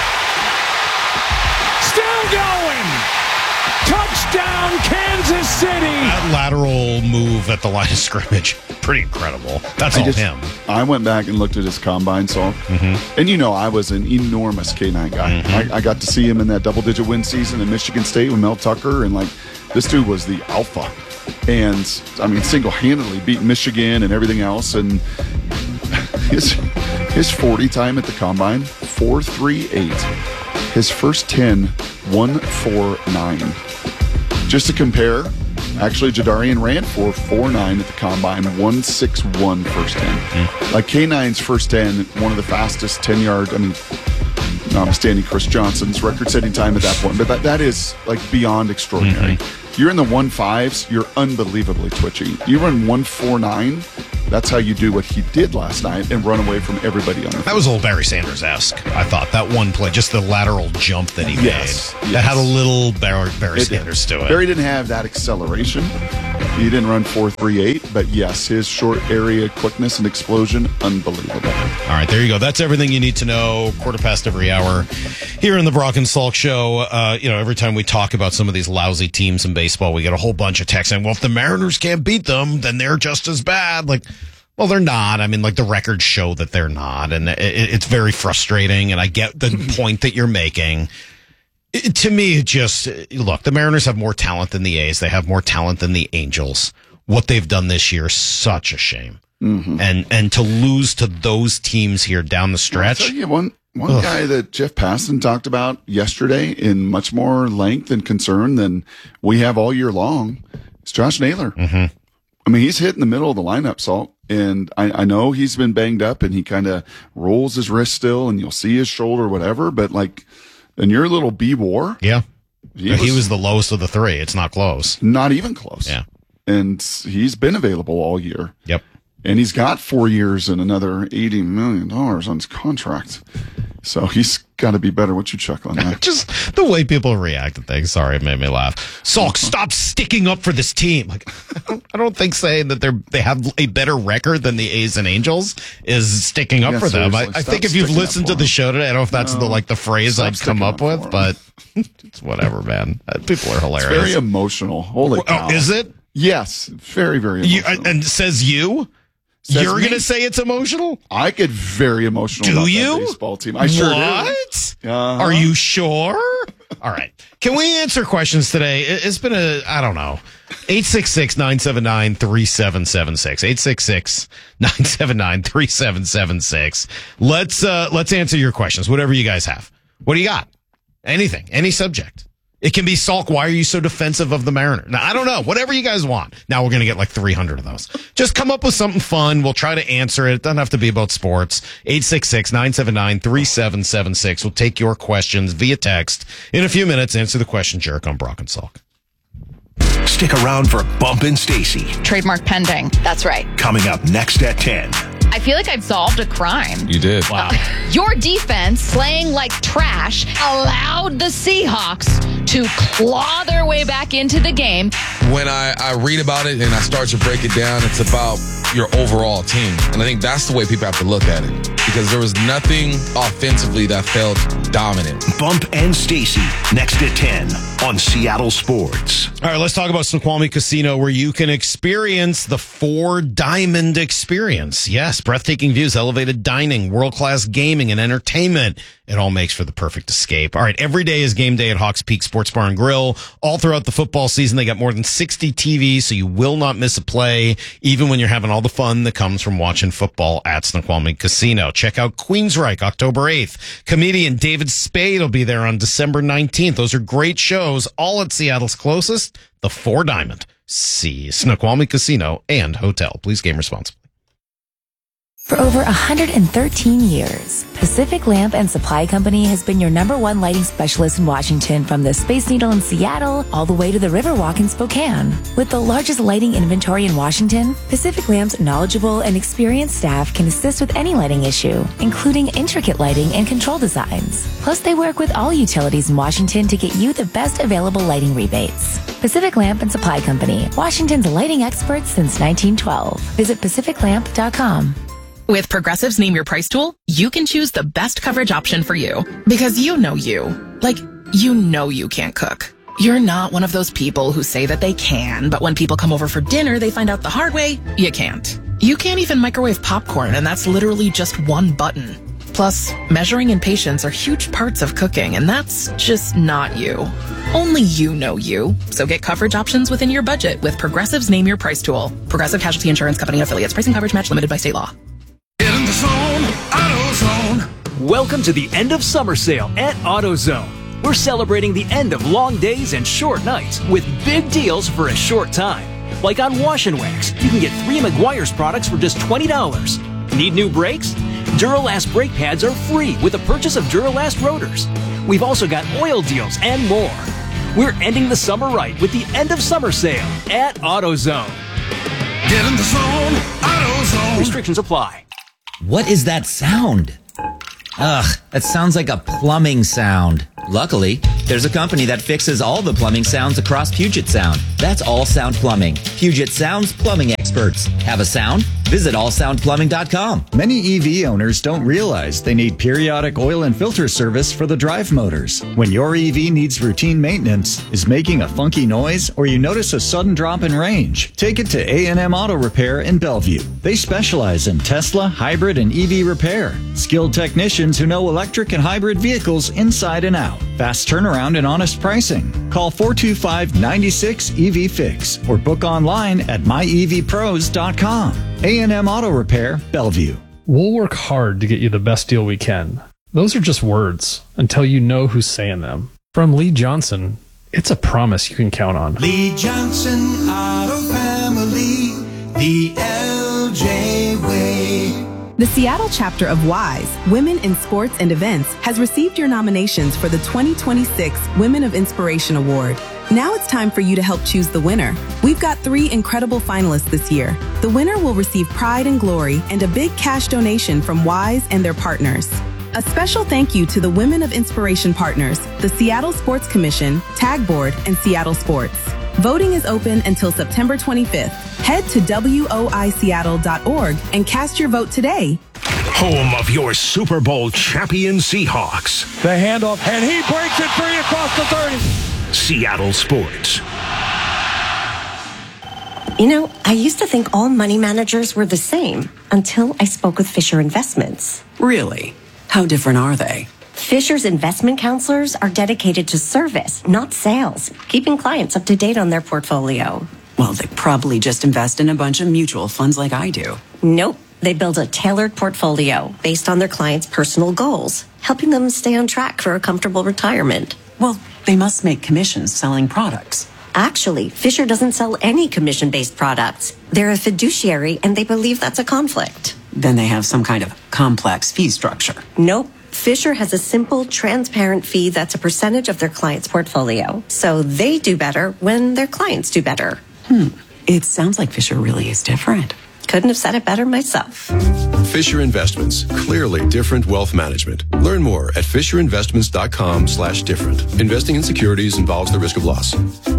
S6: Still going. Touchdown, Kansas City.
S2: That lateral move at the line of scrimmage, pretty incredible. That's all him.
S3: I went back and looked at his combine, Saul. Mm-hmm. And I was an enormous K9 guy. Mm-hmm. I got to see him in that double-digit win season in Michigan State with Mel Tucker, and this dude was the alpha. And, single-handedly beat Michigan and everything else. And his 40 time at the combine, 4.38. His first 10, 1.49. Just to compare, Actually, Jadarian ran for 4.9 at the combine, 1.61 first 10. Like K9's first 10, one of the fastest 10-yard, notwithstanding Chris Johnson's record-setting time at that point, but that is like beyond extraordinary. You're in the 1.5s, you're unbelievably twitchy. You run 1.49, that's how you do what he did last night and run away from everybody on the field.
S2: That was a little Barry Sanders-esque, I thought. That one play, just the lateral jump that he made. That had a little Barry Sanders to it.
S3: Barry didn't have that acceleration. He didn't run 4.38, but yes, his short area quickness and explosion, unbelievable.
S2: All right, there you go. That's everything you need to know. 1/4 every hour here in the Brock and Salk Show. Every time we talk about some of these lousy teams in baseball, we get a whole bunch of texts saying, well, if the Mariners can't beat them, then they're just as bad. Well, they're not. I mean, the records show that they're not, and it's very frustrating, and I get the point that you're making. To me, look, the Mariners have more talent than the A's. They have more talent than the Angels. What they've done this year is such a shame. Mm-hmm. And to lose to those teams here down the stretch.
S3: I'll tell you one guy that Jeff Passan talked about yesterday in much more length and concern than we have all year long is Josh Naylor. Mm-hmm. I mean, he's hit in the middle of the lineup, Salt. And I know he's been banged up and he kind of rolls his wrist still and you'll see his shoulder or whatever, but in your little B-War.
S2: Yeah. He was the lowest of the three. It's not close.
S3: Not even close.
S2: Yeah.
S3: And he's been available all year.
S2: Yep.
S3: And he's got 4 years and another $80 million on his contract. So he's got to be better. What you chuckle on that?
S2: Just the way people react to things. Sorry, it made me laugh. Salk, stop sticking up for this team. I don't think saying that they have a better record than the A's and Angels is sticking up for them. I think if you've listened to the show today, I don't know if that's the phrase I'd come up with, but it's whatever, man. People are hilarious.
S3: It's very emotional. Holy cow.
S2: Is it?
S3: Yes. Very, very emotional.
S2: And says you? You're going to say it's emotional?
S3: I get very emotional about that baseball team. I sure do.
S2: What? Are you sure? All right. Can we answer questions today? It's been I don't know. 866-979-3776. 866-979-3776. Let's answer your questions, whatever you guys have. What do you got? Anything, any subject. It can be, Salk, why are you so defensive of the Mariners? Now, I don't know. Whatever you guys want. Now we're going to get 300 of those. Just come up with something fun. We'll try to answer it. It doesn't have to be about sports. 866-979-3776. We'll take your questions via text. In a few minutes, answer the question jerk on Brock and Salk.
S9: Stick around for Bumpin' Stacy.
S11: Trademark pending. That's right.
S9: Coming up next at 10.
S11: I feel like I've solved a crime.
S9: You did.
S11: Wow. Your defense, playing like trash, allowed the Seahawks to claw their way back into the game.
S12: When I read about it and I start to break it down, it's about your overall team. And I think that's the way people have to look at it. Because there was nothing offensively that felt dominant.
S9: Bump and Stacy, next at 10 on Seattle Sports.
S2: All right, let's talk about Snoqualmie Casino, where you can experience the Four Diamond experience. Yes, breathtaking views, elevated dining, world-class gaming, and entertainment. It all makes for the perfect escape. All right, every day is game day at Hawks Peak Sports Bar and Grill. All throughout the football season, they got more than 60 TVs, so you will not miss a play, even when you're having all the fun that comes from watching football at Snoqualmie Casino. Check out Queensryche, October 8th. Comedian David Spade will be there on December 19th. Those are great shows, all at Seattle's closest, the Four Diamond. See Snoqualmie Casino and Hotel. Please game responsibly.
S13: For over 113 years, Pacific Lamp and Supply Company has been your #1 lighting specialist in Washington, from the Space Needle in Seattle all the way to the Riverwalk in Spokane. With the largest lighting inventory in Washington, Pacific Lamp's knowledgeable and experienced staff can assist with any lighting issue, including intricate lighting and control designs. Plus, they work with all utilities in Washington to get you the best available lighting rebates. Pacific Lamp and Supply Company, Washington's lighting experts since 1912. Visit pacificlamp.com.
S14: With Progressive's Name Your Price tool, you can choose the best coverage option for you. Because you know you. Like, you know you can't cook. You're not one of those people who say that they can, but when people come over for dinner, they find out the hard way, you can't. You can't even microwave popcorn, and that's literally just one button. Plus, measuring and patience are huge parts of cooking, and that's just not you. Only you know you. So get coverage options within your budget with Progressive's Name Your Price tool. Progressive Casualty Insurance Company affiliates. Pricing coverage match limited by state law.
S15: In the zone, AutoZone. Welcome to the end of summer sale at AutoZone.
S4: We're celebrating the end of long days and short nights with big deals for a short time. Like on Wash and Wax, you can get 3 Meguiar's products for just $20. Need new brakes? Duralast brake pads are free with the purchase of Duralast rotors. We've also got oil deals and more. We're ending the summer right with the end of summer sale at AutoZone.
S7: Get in the zone, AutoZone.
S4: Restrictions apply.
S10: What is that sound? Ugh, that sounds like a plumbing sound. Luckily, there's a company that fixes all the plumbing sounds across Puget Sound. That's All Sound Plumbing. Puget Sound's plumbing experts. Have a sound? Visit allsoundplumbing.com.
S32: Many EV owners don't realize they need periodic oil and filter service for the drive motors. When your EV needs routine maintenance, is making a funky noise, or you notice a sudden drop in range, take it to A&M Auto Repair in Bellevue. They specialize in Tesla, hybrid, and EV repair. Skilled technicians who know electric and hybrid vehicles inside and out. Fast turnaround and honest pricing. Call 425-96-EV-FIX or book online at myevpros.com. A&M Auto Repair, Bellevue.
S15: We'll work hard to get you the best deal we can. Those are just words until you know who's saying them. From Lee Johnson, it's a promise you can count on.
S28: Lee Johnson Auto Family, the LJ way.
S17: The Seattle chapter of WISE, Women in Sports and Events, has received your nominations for the 2026 Women of Inspiration Award. Now it's time for you to help choose the winner. We've got 3 incredible finalists this year. The winner will receive pride and glory and a big cash donation from WISE and their partners. A special thank you to the Women of Inspiration partners, the Seattle Sports Commission, Tag Board, and Seattle Sports. Voting is open until September 25th. Head to woiseattle.org and cast your vote today.
S9: Home of your Super Bowl champion Seahawks.
S6: The handoff, and he breaks it free across the 30.
S9: Seattle Sports.
S18: You know, I used to think all money managers were the same until I spoke with Fisher Investments.
S19: Really? How different are they?
S18: Fisher's investment counselors are dedicated to service, not sales, keeping clients up to date on their portfolio.
S19: Well, they probably just invest in a bunch of mutual funds like I do.
S18: Nope. They build a tailored portfolio based on their clients' personal goals, helping them stay on track for a comfortable retirement.
S19: Well, they must make commissions selling products.
S18: Actually, Fisher doesn't sell any commission-based products. They're a fiduciary, and they believe that's a conflict.
S19: Then they have some kind of complex fee structure.
S18: Nope. Fisher has a simple, transparent fee that's a percentage of their client's portfolio. So they do better when their clients do better.
S19: It sounds like Fisher really is different.
S18: Couldn't have said it better myself.
S20: Fisher Investments. Clearly different wealth management. Learn more at FisherInvestments.com/different. Investing in securities involves the risk of loss.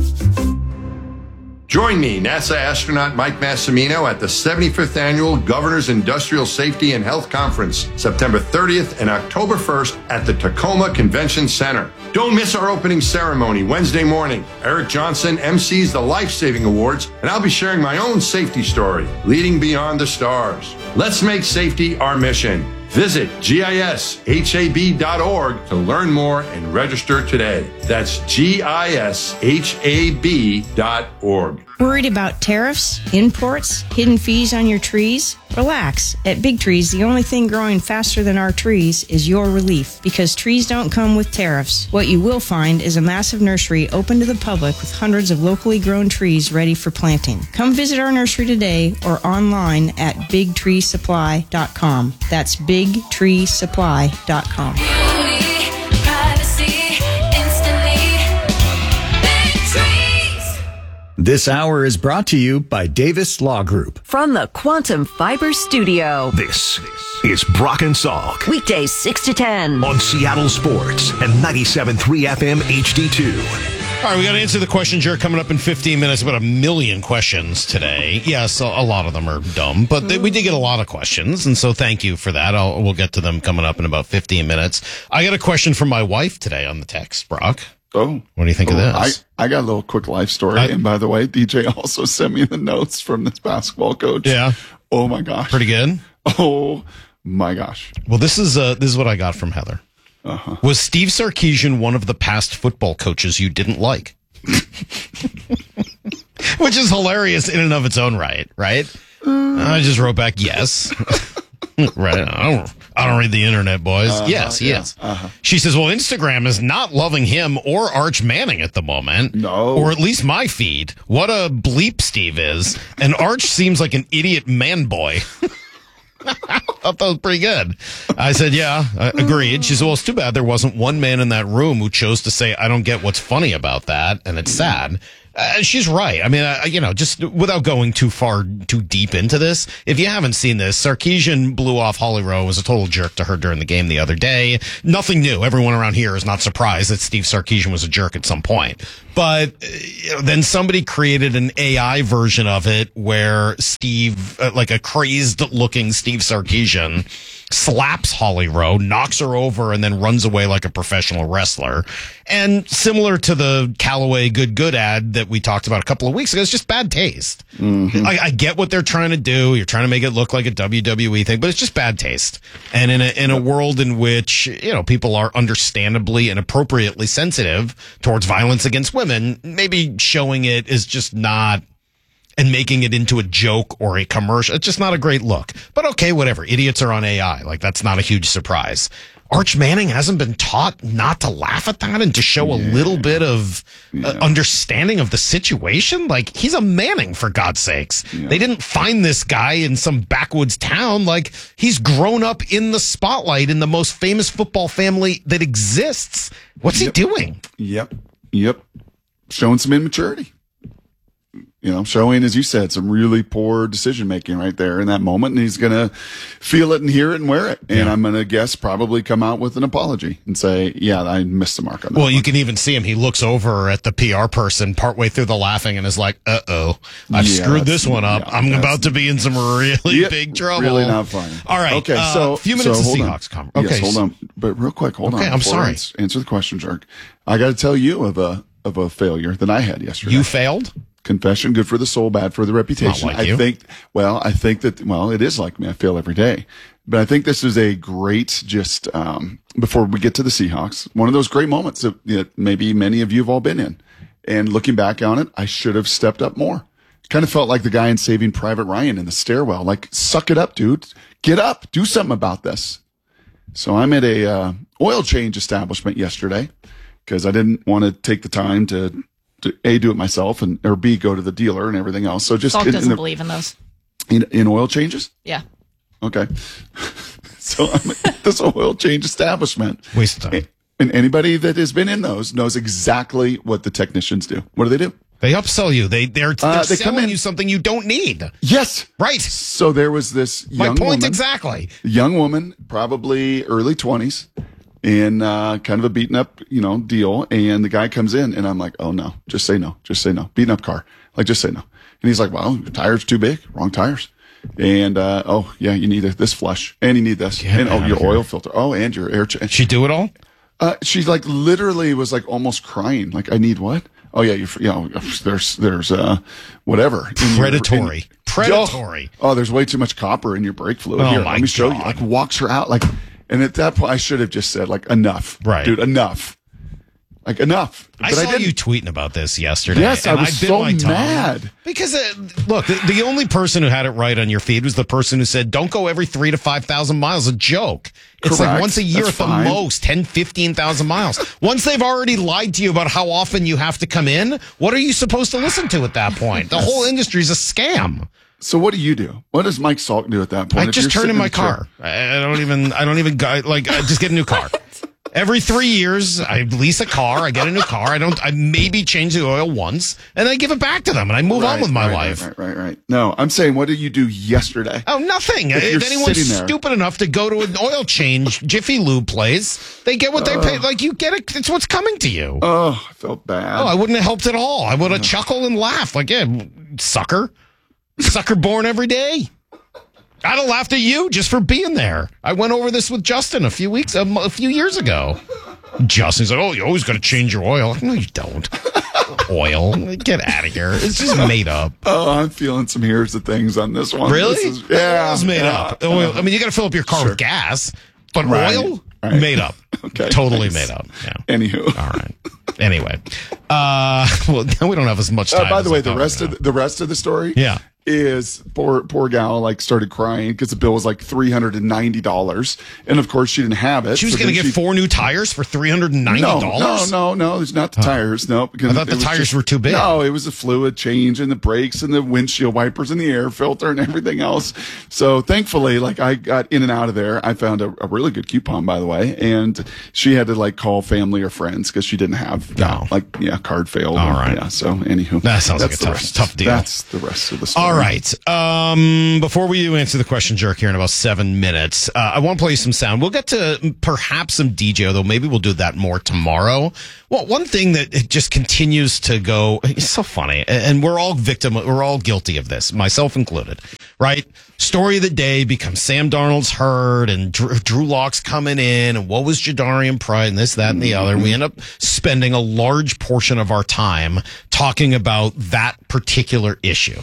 S21: Join me, NASA astronaut Mike Massimino, at the 75th Annual Governor's Industrial Safety and Health Conference, September 30th and October 1st at the Tacoma Convention Center. Don't miss our opening ceremony Wednesday morning. Eric Johnson MCs the Life Saving Awards, and I'll be sharing my own safety story, Leading Beyond the Stars. Let's make safety our mission. Visit gishab.org to learn more and register today. That's gishab.org.
S22: Worried about tariffs, imports, hidden fees on your trees? Relax. At Big Trees, the only thing growing faster than our trees is your relief, because trees don't come with tariffs. What you will find is a massive nursery open to the public with hundreds of locally grown trees ready for planting. Come visit our nursery today or online at bigtreesupply.com. That's bigtreesupply.com.
S32: This hour is brought to you by Davis Law Group.
S16: From the Quantum Fiber Studio.
S9: This is Brock and Salk.
S16: Weekdays 6 to 10.
S9: On Seattle Sports and 97.3 FM HD2.
S2: All right, we got to answer the questions here coming up in 15 minutes. About 1 million questions today. Yes, a lot of them are dumb, but we did get a lot of questions, and so thank you for that. We'll get to them coming up in about 15 minutes. I got a question from my wife today on the text, Brock.
S3: Oh.
S2: What do you think of this?
S3: I got a little quick life story. And by the way, DJ also sent me the notes from this basketball coach.
S2: Yeah.
S3: Oh my gosh.
S2: Pretty good?
S3: Oh my gosh.
S2: Well, this is what I got from Heather. Uh-huh. Was Steve Sarkisian one of the past football coaches you didn't like? Which is hilarious in and of its own right? I just wrote back, yes. Right. I don't read the internet, boys. Yes, he is. She says, well, Instagram is not loving him or Arch Manning at the moment.
S3: No.
S2: Or at least my feed. What a bleep Steve is. And Arch seems like an idiot man boy. I thought that was pretty good. I said, yeah, agreed. She said, well, it's too bad there wasn't one man in that room who chose to say, I don't get what's funny about that. And it's sad. She's right. I mean, just without going too deep into this, if you haven't seen this, Sarkisian blew off Holly Rowe, was a total jerk to her during the game the other day. Nothing new. Everyone around here is not surprised that Steve Sarkisian was a jerk at some point. But then somebody created an AI version of it where Steve, like a crazed looking Steve Sarkisian, slaps Holly Rowe, knocks her over, and then runs away like a professional wrestler. And similar to the Callaway Good ad that we talked about a couple of weeks ago, it's just bad taste. Mm-hmm. I get what they're trying to do. You're trying to make it look like a WWE thing, but it's just bad taste. And in a world in which, people are understandably and appropriately sensitive towards violence against women, maybe showing it is just not, and making it into a joke or a commercial, it's just not a great look. But okay, whatever. Idiots are on AI. Like, that's not a huge surprise. Arch Manning hasn't been taught not to laugh at that and to show a little bit of understanding of the situation. Like, he's a Manning, for God's sakes. Yeah. They didn't find this guy in some backwoods town. Like, he's grown up in the spotlight in the most famous football family that exists. What's he doing?
S3: Yep. Showing some immaturity. Showing, as you said, some really poor decision making right there in that moment. And he's going to feel it and hear it and wear it. And I'm going to guess probably come out with an apology and say, yeah, I missed the mark on that.
S2: Well, you can even see him. He looks over at the PR person partway through the laughing and is like, I've screwed this one up. I'm about to be in some really big trouble.
S3: Really not funny.
S2: All right.
S3: Okay. So
S2: a few minutes of Seahawks conversation.
S3: Okay. Yes, hold on. But real quick, hold on.
S2: Okay. I'm sorry.
S3: Answer the question, Jerk. I got to tell you of a failure that I had yesterday.
S2: You failed?
S3: Confession, good for the soul, bad for the reputation.
S2: Not like you.
S3: I think that it is like me. I fail every day. But I think this is a great, before we get to the Seahawks, one of those great moments that maybe many of you have all been in. And looking back on it, I should have stepped up more. Kind of felt like the guy in Saving Private Ryan in the stairwell. Like, suck it up, dude. Get up. Do something about this. So I'm at a oil change establishment yesterday because I didn't want to take the time to A, do it myself, or B, go to the dealer and everything else. So just
S1: Salk doesn't believe in those.
S3: In oil changes?
S1: Yeah.
S3: Okay. So I'm at this oil change establishment.
S2: Waste of time.
S3: And anybody that has been in those knows exactly what the technicians do. What do?
S2: They upsell you. They're selling you something you don't need.
S3: Yes.
S2: Right.
S3: So there was this young woman. My point
S2: exactly.
S3: Young woman, probably early 20s. In kind of a beaten up, deal. And the guy comes in and I'm like, oh no, just say no. Beaten up car. Like, just say no. And he's like, well, your tire's too big. Wrong tires. And, you need this flush and you need this. And your oil filter. Oh, and your air change.
S2: She do it all?
S3: She literally was almost crying. Like, I need what? Oh yeah. There's whatever.
S2: Predatory.
S3: Oh, there's way too much copper in your brake fluid.
S2: Oh,
S3: Here,
S2: my
S3: let me show you.
S2: God.
S3: Walks her out. And at that point, I should have just said, enough.
S2: Right.
S3: Dude, enough. Enough.
S2: I saw you tweeting about this yesterday.
S3: Yes, I was so mad.
S2: Because, look, the only person who had it right on your feed was the person who said, don't go every 3,000 to 5,000 miles. A joke. It's
S3: Correct.
S2: like once a year
S3: That's
S2: at the
S3: fine.
S2: most, 10, 15,000 miles. Once they've already lied to you about how often you have to come in, what are you supposed to listen to at that point? The whole industry is a scam.
S3: So what do you do? What does Mike Salk do at that point?
S2: I just turn in my car. I don't even go, I just get a new car. Every 3 years, I lease a car. I get a new car. I maybe change the oil once, and I give it back to them, and I move on with my life.
S3: Right. No, I'm saying, what did you do yesterday?
S2: Oh, nothing. If anyone's stupid enough to go to an oil change Jiffy Lube place, they get what they pay. Like, you get it. It's what's coming to you.
S3: Oh, I felt bad.
S2: Oh, I wouldn't have helped at all. I would have chuckled and laughed. Like, yeah, sucker born every day. I'd have laughed at you just for being there. I went over this with Justin a few years ago. Justin's like, oh, you always got to change your oil. Like, no, you don't. Oil. Get out of here. It's just made up.
S3: Oh, I'm feeling some here's the things on this one.
S2: Really?
S3: Yeah.
S2: Oil's made up. Oil. I mean, you got to fill up your car with gas, but oil? Right. Made up.
S3: Okay.
S2: Totally made up. Yeah.
S3: Anywho.
S2: All right. Anyway. Well, now we don't have as much time.
S3: By the way, the rest of the story.
S2: Yeah.
S3: is poor gal like started crying because the bill was like $390, and of course she didn't have it.
S2: She was going to get 4 new tires for $390.
S3: No, there's not the tires. No, because
S2: I thought the tires were too big.
S3: No, it was a fluid change and the brakes and the windshield wipers and the air filter and everything else. So thankfully, like I got in and out of there. I found a really good coupon, by the way, and she had to like call family or friends because she didn't have card failed.
S2: All right.
S3: Yeah. So anywho,
S2: that sounds like a tough deal.
S3: That's the rest of the story.
S2: All right. Before we answer the question jerk here in about 7 minutes, I want to play you some sound. We'll get to perhaps some DJ, though. Maybe we'll do that more tomorrow. Well, one thing that just continues to go, it's so funny, and we're all guilty of this, myself included, right? Story of the day becomes Sam Darnold's hurt and Drew Lock's coming in and what was Jadarian Pride and this, that, and the other. We end up spending a large portion of our time talking about that particular issue.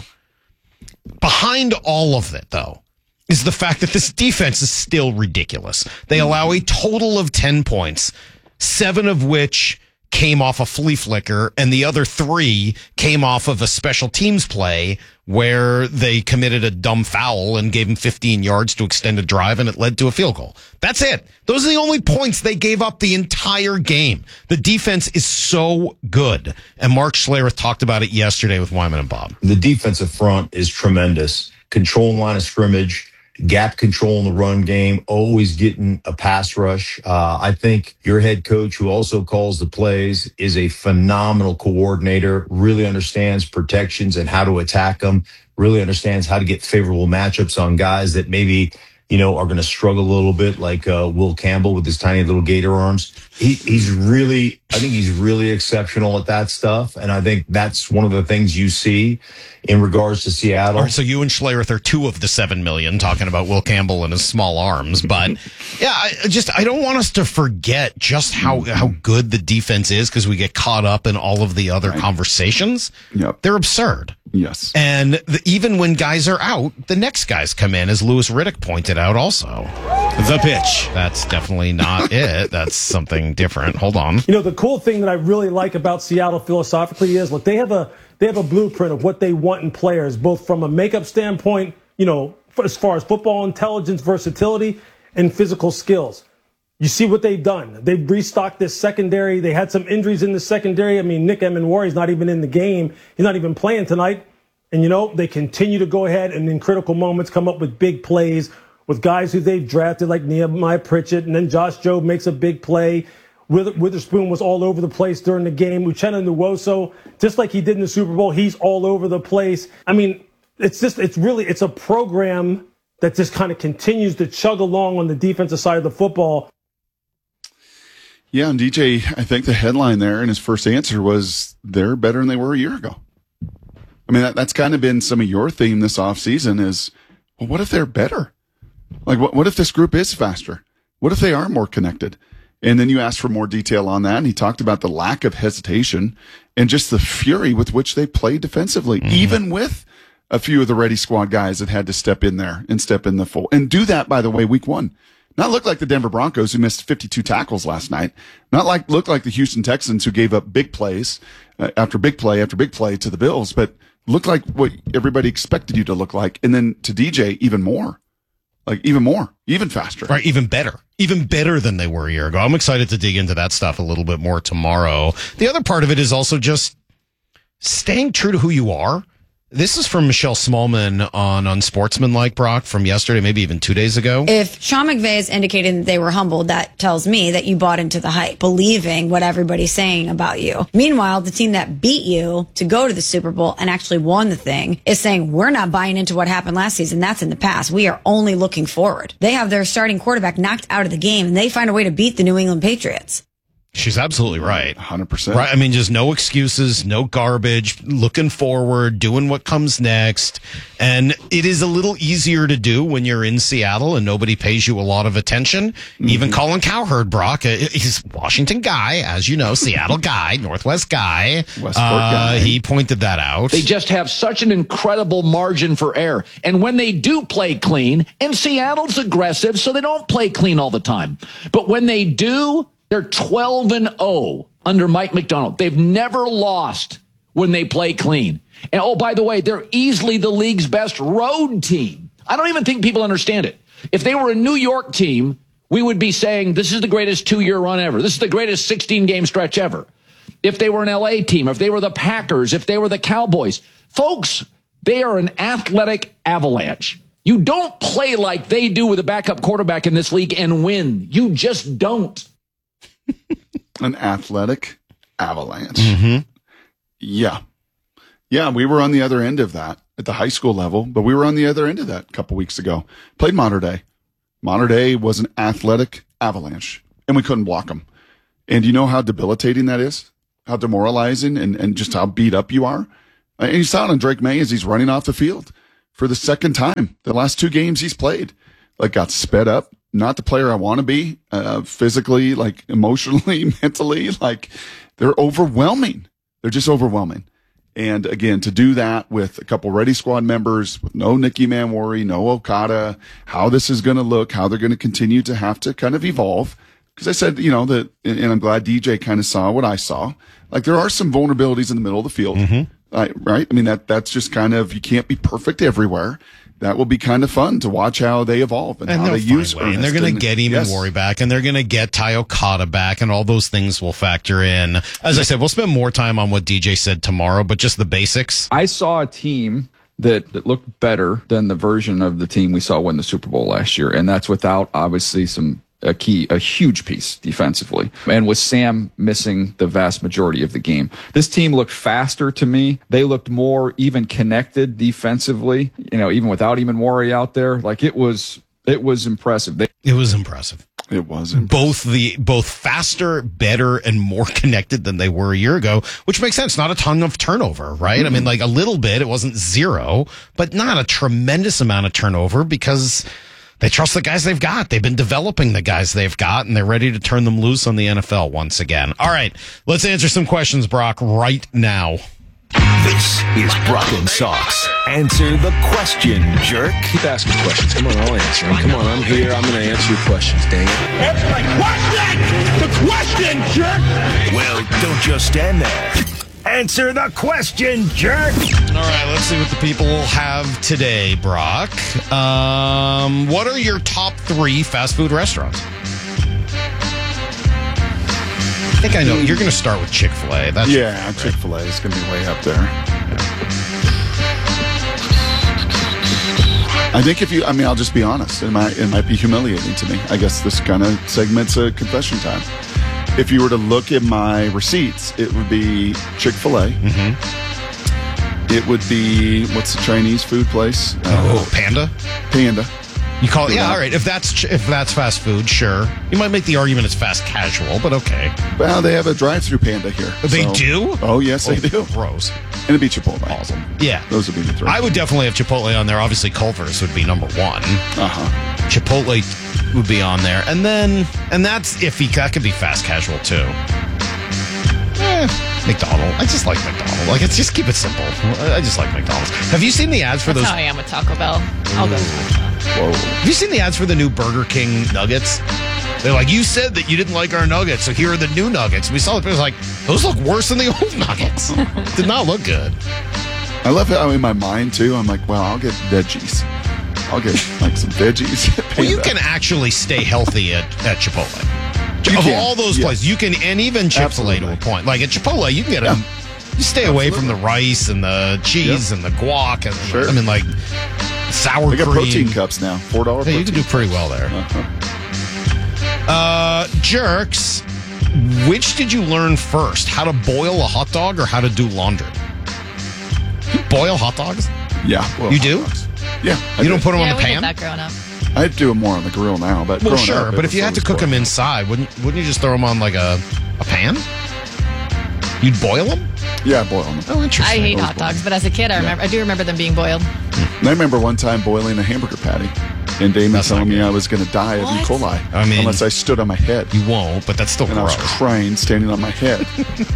S2: Behind all of it, though, is the fact that this defense is still ridiculous. They allow a total of 10 points, 7 of which came off a flea flicker, and the other 3 came off of a special teams play where they committed a dumb foul and gave him 15 yards to extend a drive, and it led to a field goal. That's it. Those are the only points they gave up the entire game. The defense is so good, and Mark Schlereth talked about it yesterday with Wyman and Bob.
S1: The defensive front is tremendous. Controlling line of scrimmage, gap control in the run game, always getting a pass rush. I think your head coach, who also calls the plays, is a phenomenal coordinator, really understands protections and how to attack them, really understands how to get favorable matchups on guys that maybe, are going to struggle a little bit, like Will Campbell with his tiny little gator arms. I think he's really exceptional at that stuff. And I think that's one of the things you see in regards to Seattle.
S2: All right, so you and Schlereth are 2 of the 7 million talking about Will Campbell and his small arms. But yeah, I don't want us to forget just how good the defense is because we get caught up in all of the other conversations.
S3: Yep.
S2: They're absurd.
S3: Yes.
S2: And even when guys are out, the next guys come in, as Louis Riddick pointed out also. The pitch. That's definitely not it. That's something different. Hold on.
S5: The cool thing that I really like about Seattle philosophically is, look, they have a blueprint of what they want in players, both from a makeup standpoint, as far as football intelligence, versatility, and physical skills. You see what they've done. They've restocked this secondary. They had some injuries in the secondary. I mean, Nick Emenwari's not even in the game. He's not even playing tonight. And, they continue to go ahead and in critical moments come up with big plays with guys who they've drafted like Nehemiah Pritchett. And then Josh Jobe makes a big play. Witherspoon was all over the place during the game. Uchenna Nwosu, just like he did in the Super Bowl, he's all over the place. I mean, it's a program that just kind of continues to chug along on the defensive side of the football.
S3: Yeah, and DJ, I think the headline there in his first answer was they're better than they were a year ago. I mean, that's kind of been some of your theme this offseason is, well, what if they're better? Like, what if this group is faster? What if they are more connected? And then you asked for more detail on that, and he talked about the lack of hesitation and just the fury with which they played defensively, even with a few of the ready squad guys that had to step in there and step in the full. And do that, by the way, week 1. Not look like the Denver Broncos who missed 52 tackles last night. Not look like the Houston Texans who gave up big plays after big play after big play to the Bills, but look like what everybody expected you to look like. And then to DJ, even more. Like even more, even faster.
S2: Right, even better than they were a year ago. I'm excited to dig into that stuff a little bit more tomorrow. The other part of it is also just staying true to who you are. This is from Michelle Smallman on Unsportsmanlike, Brock, from yesterday, maybe even 2 days ago.
S8: If Sean McVay is indicating that they were humbled, that tells me that you bought into the hype, believing what everybody's saying about you. Meanwhile, the team that beat you to go to the Super Bowl and actually won the thing is saying, we're not buying into what happened last season. That's in the past. We are only looking forward. They have their starting quarterback knocked out of the game, and they find a way to beat the New England Patriots.
S2: She's absolutely right.
S3: 100%.
S2: Right. I mean, just no excuses, no garbage, looking forward, doing what comes next. And it is a little easier to do when you're in Seattle and nobody pays you a lot of attention. Mm-hmm. Even Colin Cowherd, Brock, he's a Washington guy, as you know, Seattle guy, Northwest guy.
S3: Westport guy.
S2: He pointed that out.
S6: They just have such an incredible margin for error. And when they do play clean, and Seattle's aggressive, so they don't play clean all the time. But when they do, they're 12-0 under Mike McDonald. They've never lost when they play clean. And oh, by the way, they're easily the league's best road team. I don't even think people understand it. If they were a New York team, we would be saying this is the greatest 2-year run ever. This is the greatest 16-game stretch ever. If they were an LA team, if they were the Packers, if they were the Cowboys, folks, they are an athletic avalanche. You don't play like they do with a backup quarterback in this league and win. You just don't.
S3: An athletic avalanche.
S2: Mm-hmm.
S3: Yeah. Yeah, we were on the other end of that at the high school level, but we were on the other end of that a couple weeks ago. Played Mater Dei. Mater Dei was an athletic avalanche, and we couldn't block them. And you know how debilitating that is? How demoralizing and just how beat up you are? And you saw it on Drake May as he's running off the field for the second time. The last 2 games he's played, like, got sped up. Not the player I want to be, physically, like emotionally, mentally. Like, they're overwhelming. They're just overwhelming. And again, to do that with a couple Ready Squad members, with no Nicky Manwari, no Okada, how this is going to look, how they're going to continue to have to kind of evolve. Because I said, you know, that, and I'm glad DJ kind of saw what I saw. Like, there are some vulnerabilities in the middle of the field, right? I mean, that's just kind of, you can't be perfect everywhere. That will be kind of fun to watch how they evolve and how they use Ernest.
S2: And they're going to get him and Worry back, and they're going to get Ty Okada back, and all those things will factor in. As I said, we'll spend more time on what DJ said tomorrow, but just the basics.
S11: I saw a team that looked better than the version of the team we saw win the Super Bowl last year, and that's without obviously a huge piece defensively. And with Sam missing the vast majority of the game, this team looked faster to me. They looked more even connected defensively, you know, even without even Worry out there. Like, it was impressive.
S2: It was impressive.
S3: It was impressive.
S2: Both faster, better, and more connected than they were a year ago, which makes sense. Not a ton of turnover, right? Mm-hmm. I mean, like, a little bit. It wasn't zero, but not a tremendous amount of turnover because they trust the guys they've got. They've been developing the guys they've got, and they're ready to turn them loose on the NFL once again. All right, let's answer some questions, Brock, right now.
S9: This is Brock and Sox. Answer the question, jerk.
S12: Keep asking questions. Come on, I'll answer them. Come on, I'm here. I'm going to answer your questions, dang it.
S7: Answer my question! The question, jerk!
S9: Well, don't just stand there. Answer the question, jerk.
S2: All right, let's see what the people have today, Brock. What are your top 3 fast food restaurants? I think I know. You're going to start with Chick-fil-A.
S3: Chick-fil-A is going to be way up there. I think I'll just be honest. It might be humiliating to me. I guess this kind of segment's a confession time. If you were to look at my receipts, it would be Chick-fil-A.
S2: Mm-hmm.
S3: It would be, what's the Chinese food place?
S2: Panda?
S3: Panda.
S2: You call it, yeah, all right. If that's fast food, sure. You might make the argument it's fast casual, but okay.
S3: Well, they have a drive-through Panda here.
S2: They do?
S3: Oh, yes, they do.
S2: Gross.
S3: And it'd be Chipotle.
S2: Awesome. Yeah.
S3: Those would be the 3.
S2: I would definitely have Chipotle on there. Obviously, Culver's would be number 1.
S3: Uh-huh.
S2: Chipotle would be on there. And that's iffy. That could be fast casual, too. McDonald's. I just like McDonald's. Like, it's just keep it simple. I just like McDonald's. Have you seen the ads for
S13: That's
S2: those?
S13: how I am with Taco Bell. I'll go with
S3: Whoa.
S2: Have you seen the ads for the new Burger King nuggets? They're like, you said that you didn't like our nuggets, so here are the new nuggets. We saw it, but it was like, those look worse than the old nuggets. Did not look good.
S3: I love how in my mind, too, I'm like, well, I'll get veggies. I'll get, like, some veggies.
S2: Well, you can actually stay healthy at Chipotle. All those places, you can, and even Chick-fil-A to a point. Like, at Chipotle, you can get them. You stay away from the rice and the cheese and the guac. And, I mean, like, sour cream.
S3: They got protein cups now. $4 protein.
S2: You can do pretty well there. Jerks, which did you learn first? How to boil a hot dog or how to do laundry? You boil hot dogs?
S3: Yeah.
S2: You do?
S3: Dogs. Yeah.
S2: You don't put them on the pan?
S13: we did that growing up.
S3: I do them more on the grill now, but
S2: well, sure. But if you had to cook them inside, wouldn't you just throw them on like a pan? You'd boil them?
S3: Yeah, I boil them.
S2: Oh, interesting.
S13: I hate hot dogs, but as a kid, I do remember them being boiled.
S3: And I remember one time boiling a hamburger patty, and Damon telling me I was going to die of E. coli unless I stood on my head.
S2: You won't, but that's still gross.
S3: And I was crying, standing on my head.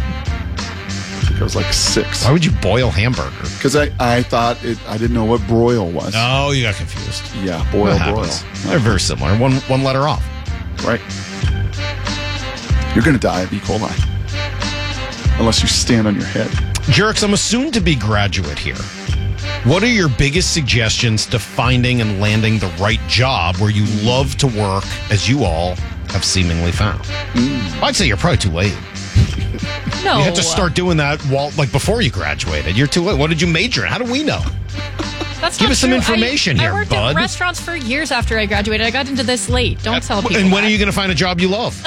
S3: I was like 6.
S2: Why would you boil hamburger?
S3: Because I thought I didn't know what broil was.
S2: Oh, you got confused.
S3: Yeah, broil.
S2: They're very similar. One letter off.
S3: Right. You're going to die of E. coli. Unless you stand on your head.
S2: Jerks, I'm a soon-to-be graduate here. What are your biggest suggestions to finding and landing the right job where you love to work, as you all have seemingly found? I'd say you're probably too late.
S13: No.
S2: You had to start doing that before you graduated. You're too late. What did you major in? How do we know?
S13: That's
S2: Give
S13: not
S2: us some
S13: true.
S2: information here,
S13: I worked
S2: bud.
S13: at restaurants for years after I graduated. I got into this late. Don't tell people
S2: And when
S13: that.
S2: are you going to find a job you love?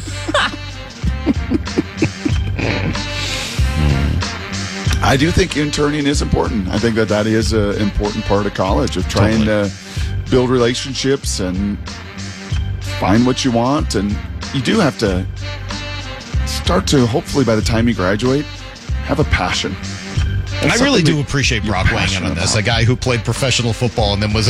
S3: I do think interning is important. I think that is an important part of college, of trying to build relationships and find what you want. And you do have to start to, hopefully by the time you graduate, have a passion.
S2: And I really do appreciate Brock weighing in on this. A guy who played professional football and then was